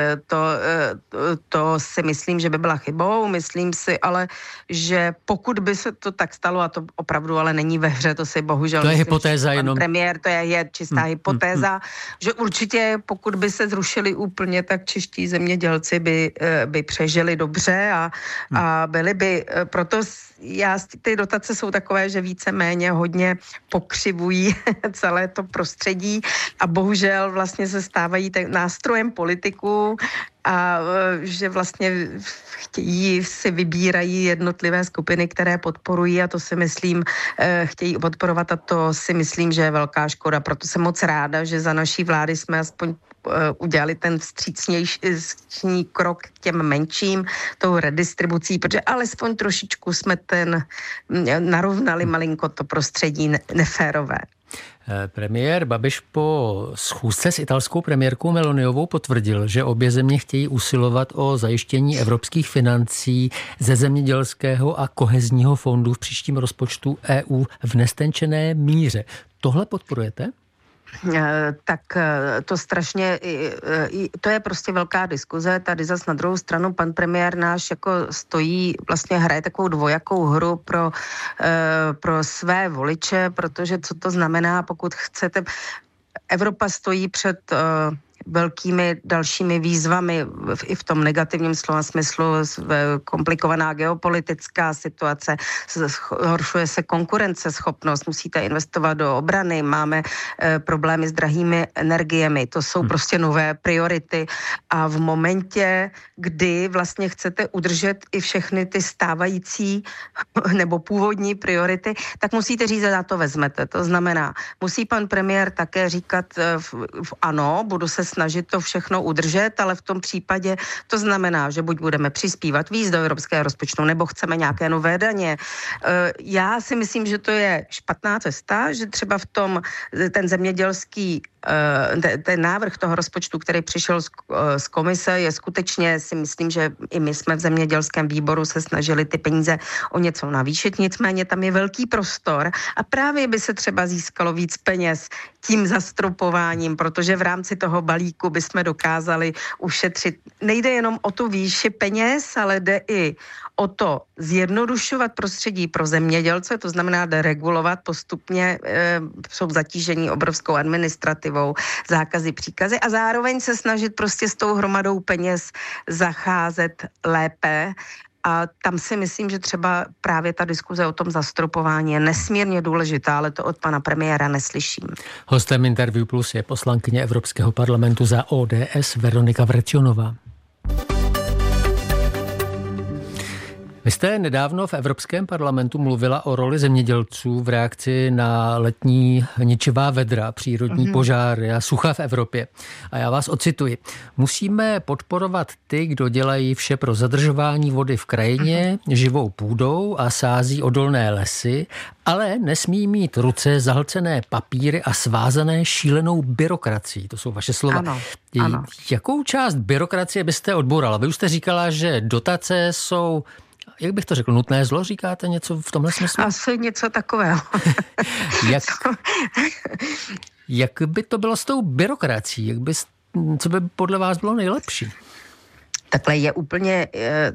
To si myslím, že by byla chybou. Myslím si ale, že pokud by se to tak stalo, a to opravdu ale není ve hře, to si bohužel... To je hypotéza jenom. Premiér, to je čistá hypotéza, že určitě pokud by se zrušili úplně, tak čeští zemědělci by přežili dobře a byli by, proto ty dotace jsou takové, že víceméně hodně pokřivují celé to prostředí a bohužel vlastně se stávají nástrojem politiků a že vlastně si vybírají jednotlivé skupiny, které podporují a to si myslím, chtějí podporovat a to si myslím, že je velká škoda. Proto jsem moc ráda, že za naší vlády jsme aspoň udělali ten vstřícnější krok k těm menším, tou redistribucí, protože alespoň trošičku jsme narovnali malinko to prostředí neférové. Premiér Babiš po schůzce s italskou premiérkou Meloniovou potvrdil, že obě země chtějí usilovat o zajištění evropských financí ze zemědělského a kohezního fondu v příštím rozpočtu EU v nestenčené míře. Tohle podporujete? Tak to strašně, to je prostě velká diskuze. Tady zas na druhou stranu pan premiér náš jako stojí, vlastně hraje takovou dvojakou hru pro své voliče, protože co to znamená, pokud chcete, Evropa stojí před velkými dalšími výzvami i v tom negativním slova smyslu, komplikovaná geopolitická situace, zhoršuje se konkurenceschopnost, musíte investovat do obrany, máme problémy s drahými energiemi, to jsou prostě nové priority a v momentě, kdy vlastně chcete udržet i všechny ty stávající nebo původní priority, tak musíte říct, že na to vezmete. To znamená, musí pan premiér také říkat ano, budu se snažit to všechno udržet, ale v tom případě to znamená, že buď budeme přispívat víc do evropského rozpočtu, nebo chceme nějaké nové daně. Já si myslím, že to je špatná cesta, že třeba v tom ten zemědělský ten návrh toho rozpočtu, který přišel z komise, je skutečně, si myslím, že i my jsme v zemědělském výboru se snažili ty peníze o něco navýšit, nicméně tam je velký prostor a právě by se třeba získalo víc peněz tím zastropováním, protože v rámci toho balíku bychom dokázali ušetřit. Nejde jenom o tu výši peněz, ale jde i o to zjednodušovat prostředí pro zemědělce, to znamená deregulovat postupně, jsou zatížení obrovskou administrativou, zákazy, příkazy a zároveň se snažit prostě s tou hromadou peněz zacházet lépe. A tam si myslím, že třeba právě ta diskuze o tom zastropování je nesmírně důležitá, ale to od pana premiéra neslyším. Hostem Interview Plus je poslankyně Evropského parlamentu za ODS Veronika Vrecionová. Vy jste nedávno v Evropském parlamentu mluvila o roli zemědělců v reakci na letní ničivá vedra, přírodní požáry a sucha v Evropě. A já vás ocituji. Musíme podporovat ty, kdo dělají vše pro zadržování vody v krajině, živou půdou a sází odolné lesy, ale nesmí mít ruce zahlcené papíry a svázané šílenou byrokracií. To jsou vaše slova. Ano. Jakou část byrokracie byste odbourala? Vy už jste říkala, že dotace jsou, jak bych to řekl, nutné zlo, říkáte něco v tomhle smyslu? Asi něco takového. Jak by to bylo s tou byrokracií? Co by podle vás bylo nejlepší? Takhle je úplně...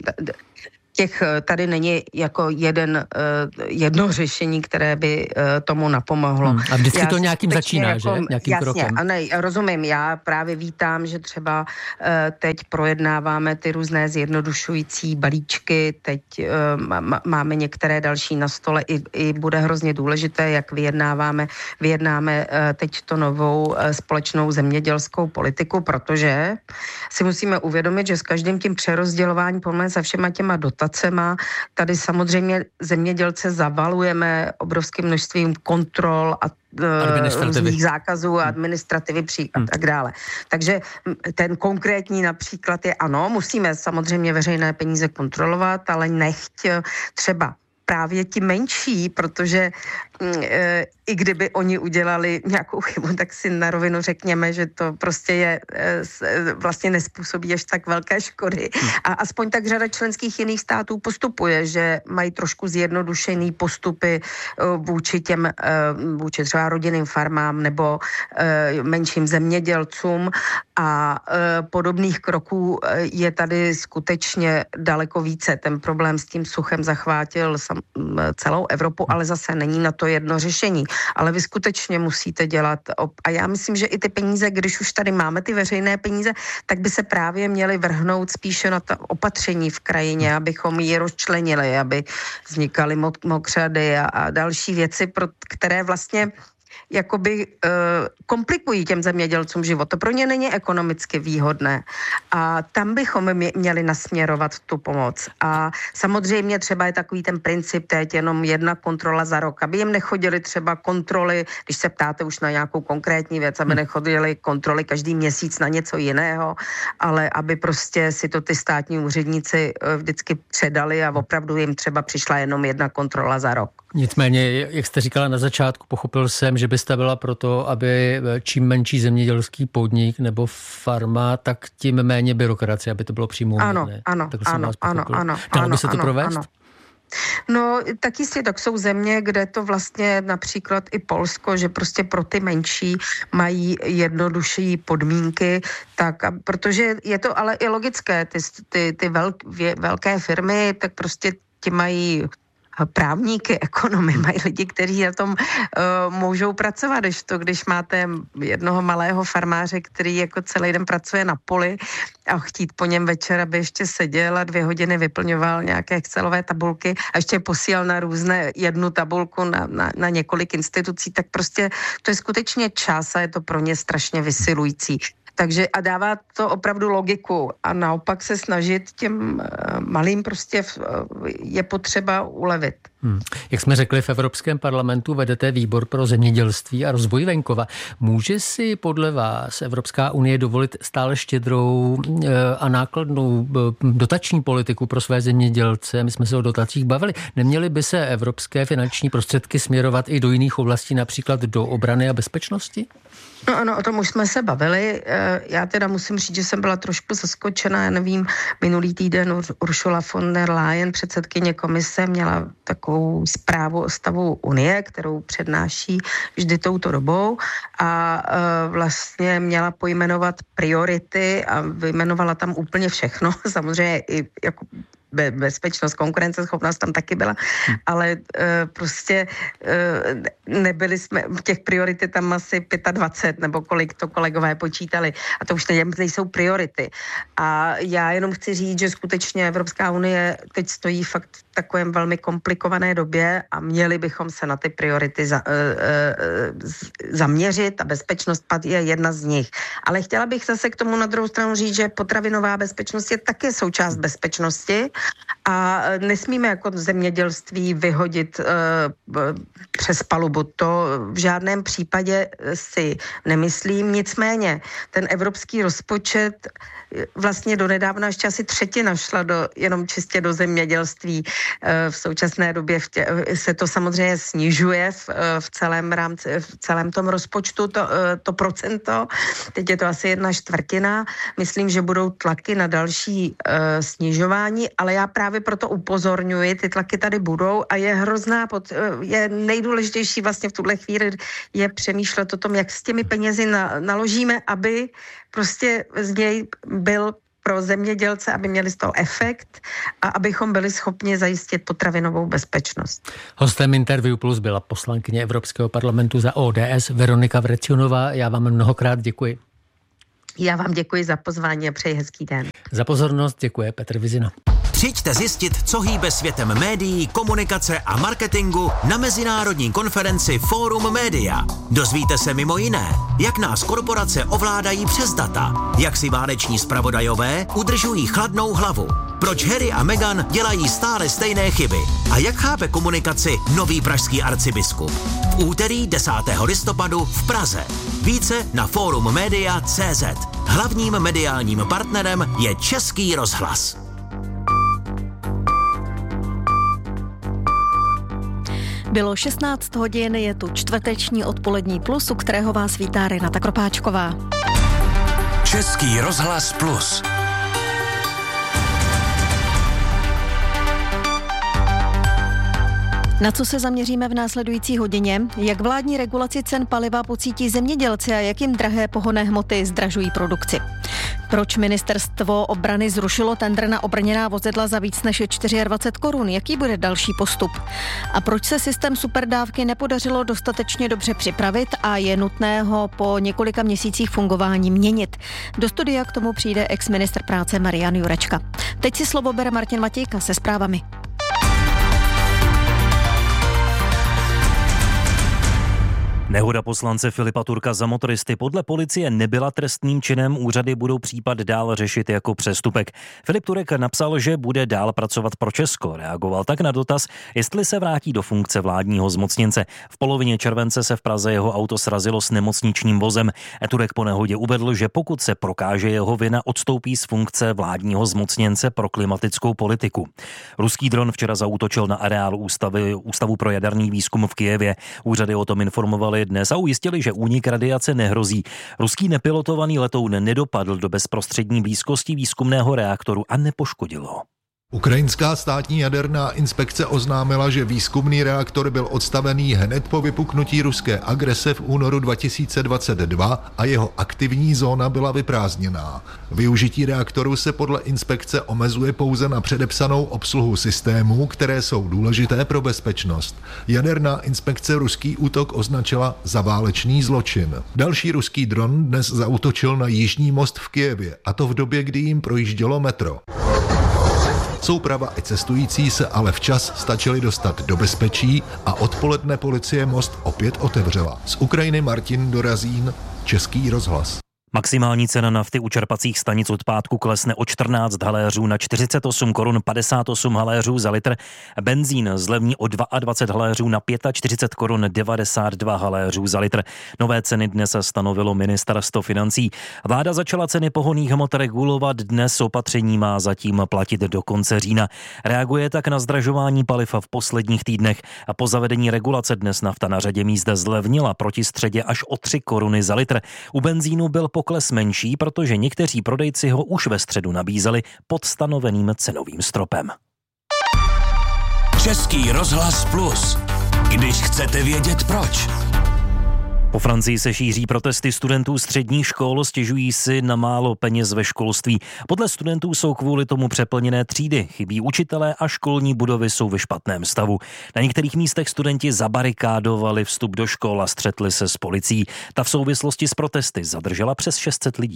Tady není jako jedno řešení, které by tomu napomohlo. A vždycky to nějakým začíná, že? Nějakým krokem. Jasně, rozumím. Já právě vítám, že třeba teď projednáváme ty různé zjednodušující balíčky, teď máme některé další na stole i bude hrozně důležité, jak vyjednáme teď to novou společnou zemědělskou politiku, protože si musíme uvědomit, že s každým tím přerozdělováním poměrně se všema těma dotacema, tady samozřejmě zemědělce zavalujeme obrovským množstvím kontrol a různých zákazů a administrativy a tak dále. Takže ten konkrétní například je ano, musíme samozřejmě veřejné peníze kontrolovat, ale nechť třeba právě ti menší, protože i kdyby oni udělali nějakou chybu, tak si na rovinu řekněme, že to prostě je vlastně nespůsobí až tak velké škody. A aspoň tak řada členských jiných států postupuje, že mají trošku zjednodušený postupy vůči třeba rodinným farmám nebo menším zemědělcům a podobných kroků je tady skutečně daleko více. Ten problém s tím suchem zachvátil celou Evropu, ale zase není na to jedno řešení. Ale vy skutečně musíte dělat, a já myslím, že i ty peníze, když už tady máme ty veřejné peníze, tak by se právě měly vrhnout spíše na ta opatření v krajině, abychom ji rozčlenili, aby vznikaly mokřady a další věci, které vlastně jakoby komplikují těm zemědělcům život. To pro ně není ekonomicky výhodné. A tam bychom měli nasměrovat tu pomoc. A samozřejmě třeba je takový ten princip teď jenom jedna kontrola za rok, aby jim nechodili třeba kontroly, když se ptáte už na nějakou konkrétní věc, aby nechodili kontroly každý měsíc na něco jiného, ale aby prostě si to ty státní úředníci vždycky předali a opravdu jim třeba přišla jenom jedna kontrola za rok. Nicméně, jak jste říkala na začátku, pochopil jsem, že byste byla proto, aby čím menší zemědělský podnik nebo farma, tak tím méně byrokracie, aby to bylo přímo uměrné. Ano. Dalo by se to provést? No, tak jistě, tak jsou země, kde to vlastně například i Polsko, že prostě pro ty menší mají jednodušší podmínky, tak, protože je to ale i logické, ty velké firmy, tak prostě ti mají právníky, ekonomy, mají lidi, kteří na tom můžou pracovat, když máte jednoho malého farmáře, který jako celý den pracuje na poli a chtít po něm večer, aby ještě seděl a 2 hodiny vyplňoval nějaké excelové tabulky a ještě posílal na různé jednu tabulku na několik institucí, tak prostě to je skutečně čas a je to pro ně strašně vysilující. Takže a dává to opravdu logiku a naopak se snažit těm malým prostě je potřeba ulevit. Jak jsme řekli, v Evropském parlamentu vedete výbor pro zemědělství a rozvoj venkova. Může si podle vás Evropská unie dovolit stále štědrou a nákladnou dotační politiku pro své zemědělce? My jsme se o dotacích bavili. Neměly by se evropské finanční prostředky směrovat i do jiných oblastí, například do obrany a bezpečnosti? No ano, o tom už jsme se bavili. Já teda musím říct, že jsem byla trošku zaskočena. Já nevím, minulý týden Ursula von der Leyen, předsedkyně komise, měla takovou zprávu o stavu Unie, kterou přednáší vždy touto dobou a vlastně měla pojmenovat priority a vyjmenovala tam úplně všechno. Samozřejmě i jako bezpečnost, konkurenceschopnost tam taky byla, ale prostě nebyli jsme, těch priority tam asi 25, nebo kolik to kolegové počítali. A to už nejsou priority. A já jenom chci říct, že skutečně Evropská unie teď stojí fakt v takovém velmi komplikované době a měli bychom se na ty priority zaměřit a bezpečnost je jedna z nich. Ale chtěla bych zase k tomu na druhou stranu říct, že potravinová bezpečnost je také součást bezpečnosti a nesmíme jako zemědělství vyhodit přes palubu. To v žádném případě si nemyslím. Nicméně ten evropský rozpočet vlastně donedávna ještě asi třetina šla jenom čistě do zemědělství. V současné době se to samozřejmě snižuje v celém tom rozpočtu, to procento. Teď je to asi 1/4. Myslím, že budou tlaky na další snižování, ale já právě proto upozorňuji, ty tlaky tady budou a je nejdůležitější vlastně v tuhle chvíli je přemýšlet o tom, jak s těmi penězi naložíme, aby prostě z něj byl pro zemědělce, aby měli z toho efekt a abychom byli schopni zajistit potravinovou bezpečnost. Hostem Interview Plus byla poslankyně Evropského parlamentu za ODS Veronika Vrecionová. Já vám mnohokrát děkuji. Já vám děkuji za pozvání a přeji hezký den. Za pozornost děkuje Petr Vizina. Přijďte zjistit, co hýbe světem médií, komunikace a marketingu na mezinárodní konferenci Forum Media. Dozvíte se mimo jiné, jak nás korporace ovládají přes data, jak si váleční zpravodajové udržují chladnou hlavu, proč Harry a Meghan dělají stále stejné chyby a jak chápe komunikaci nový pražský arcibiskup. V úterý 10. listopadu v Praze. Více na forummedia.cz. Hlavním mediálním partnerem je Český rozhlas. Bylo 16 hodin, je tu čtvrteční odpolední plus, u kterého vás vítá Renata Kropáčková. Český rozhlas plus. Na co se zaměříme v následující hodině? Jak vládní regulaci cen paliva pocítí zemědělci a jak jim drahé pohonné hmoty zdražují produkci? Proč ministerstvo obrany zrušilo tendr na obrněná vozidla za víc než 24 korun? Jaký bude další postup? A proč se systém superdávky nepodařilo dostatečně dobře připravit a je nutné ho po několika měsících fungování měnit? Do studia k tomu přijde ex-ministr práce Marian Jurečka. Teď si slovo bere Martin Matějka se zprávami. Nehoda poslance Filipa Turka za motoristy podle policie nebyla trestným činem, úřady budou případ dál řešit jako přestupek. Filip Turek napsal, že bude dál pracovat pro Česko. Reagoval tak na dotaz, jestli se vrátí do funkce vládního zmocněnce. V polovině července se v Praze jeho auto srazilo s nemocničním vozem. Turek po nehodě uvedl, že pokud se prokáže jeho vina, odstoupí z funkce vládního zmocněnce pro klimatickou politiku. Ruský dron včera zaútočil na areál Ústavu pro jaderný výzkum v Kyjevě. Úřady o tom informovali dnes a ujistili, že únik radiace nehrozí. Ruský nepilotovaný letoun nedopadl do bezprostřední blízkosti výzkumného reaktoru a nepoškodil ho. Ukrajinská státní jaderná inspekce oznámila, že výzkumný reaktor byl odstavený hned po vypuknutí ruské agrese v únoru 2022 a jeho aktivní zóna byla vyprázdněná. Využití reaktoru se podle inspekce omezuje pouze na předepsanou obsluhu systémů, které jsou důležité pro bezpečnost. Jaderná inspekce ruský útok označila za válečný zločin. Další ruský dron dnes zaútočil na jižní most v Kyjevě, a to v době, kdy jim projíždělo metro. Souprava i cestující se ale včas stačili dostat do bezpečí a odpoledne policie most opět otevřela. Z Ukrajiny Martin Dorazín, Český rozhlas. Maximální cena nafty u čerpacích stanic od pátku klesne o 14 haléřů na 48 korun 58 haléřů za litr. Benzín zlevní o 22 haléřů na 45 korun 92 haléřů za litr. Nové ceny dnes stanovilo ministerstvo financí. Vláda začala ceny pohonných hmot regulovat dnes, opatření má zatím platit do konce října. Reaguje tak na zdražování paliv v posledních týdnech a po zavedení regulace dnes nafta na řadě míst zlevnila proti středě až o 3 koruny za litr. U benzínu byl pokles menší, protože někteří prodejci ho už ve středu nabízeli pod stanoveným cenovým stropem. Český rozhlas Plus. Když chcete vědět proč. Po Francii se šíří protesty studentů středních škol, stěžují si na málo peněz ve školství. Podle studentů jsou kvůli tomu přeplněné třídy, chybí učitelé a školní budovy jsou ve špatném stavu. Na některých místech studenti zabarikádovali vstup do škol a střetli se s policií. Ta v souvislosti s protesty zadržela přes 600 lidí.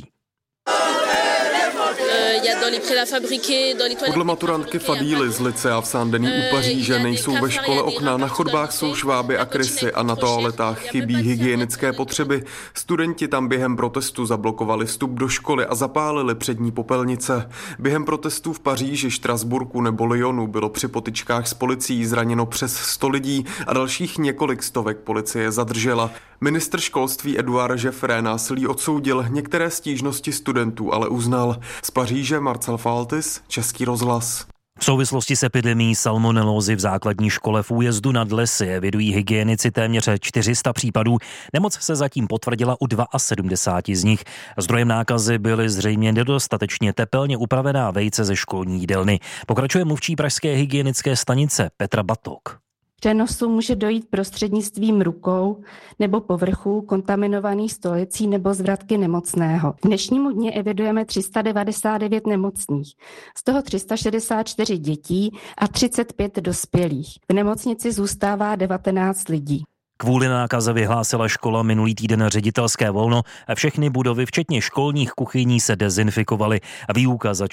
Podle maturantky Fadíly z Licea v Saint-Denis u Paříže nejsou ve škole okna, na chodbách jsou šváby a krysy a na toaletách chybí hygienické potřeby. Studenti tam během protestu zablokovali vstup do školy a zapálili přední popelnice. Během protestů v Paříži, Štrasburku nebo Lyonu bylo při potyčkách s policií zraněno přes 100 lidí a dalších několik stovek policie zadržela. Ministr školství Edouard Jeffrey násilí odsoudil, některé stížnosti studentů ale uznal. Z Paříže Marcel Faltis, Český rozhlas. V souvislosti s epidemií salmonelózy v základní škole v Újezdu nad Lesy evidují hygienici téměř 400 případů. Nemoc se zatím potvrdila u 72 z nich. Zdrojem nákazy byly zřejmě nedostatečně tepelně upravená vejce ze školní jídelny. Pokračuje mluvčí pražské hygienické stanice Petra Batok. Přenosu může dojít prostřednictvím rukou nebo povrchů kontaminovaných stolicí nebo zvratky nemocného. K dnešnímu dni evidujeme 399 nemocných, z toho 364 dětí a 35 dospělých. V nemocnici zůstává 19 lidí. Kvůli nákaze vyhlásila škola minulý týden ředitelské volno a všechny budovy, včetně školních kuchyní, se dezinfikovaly a výuka začala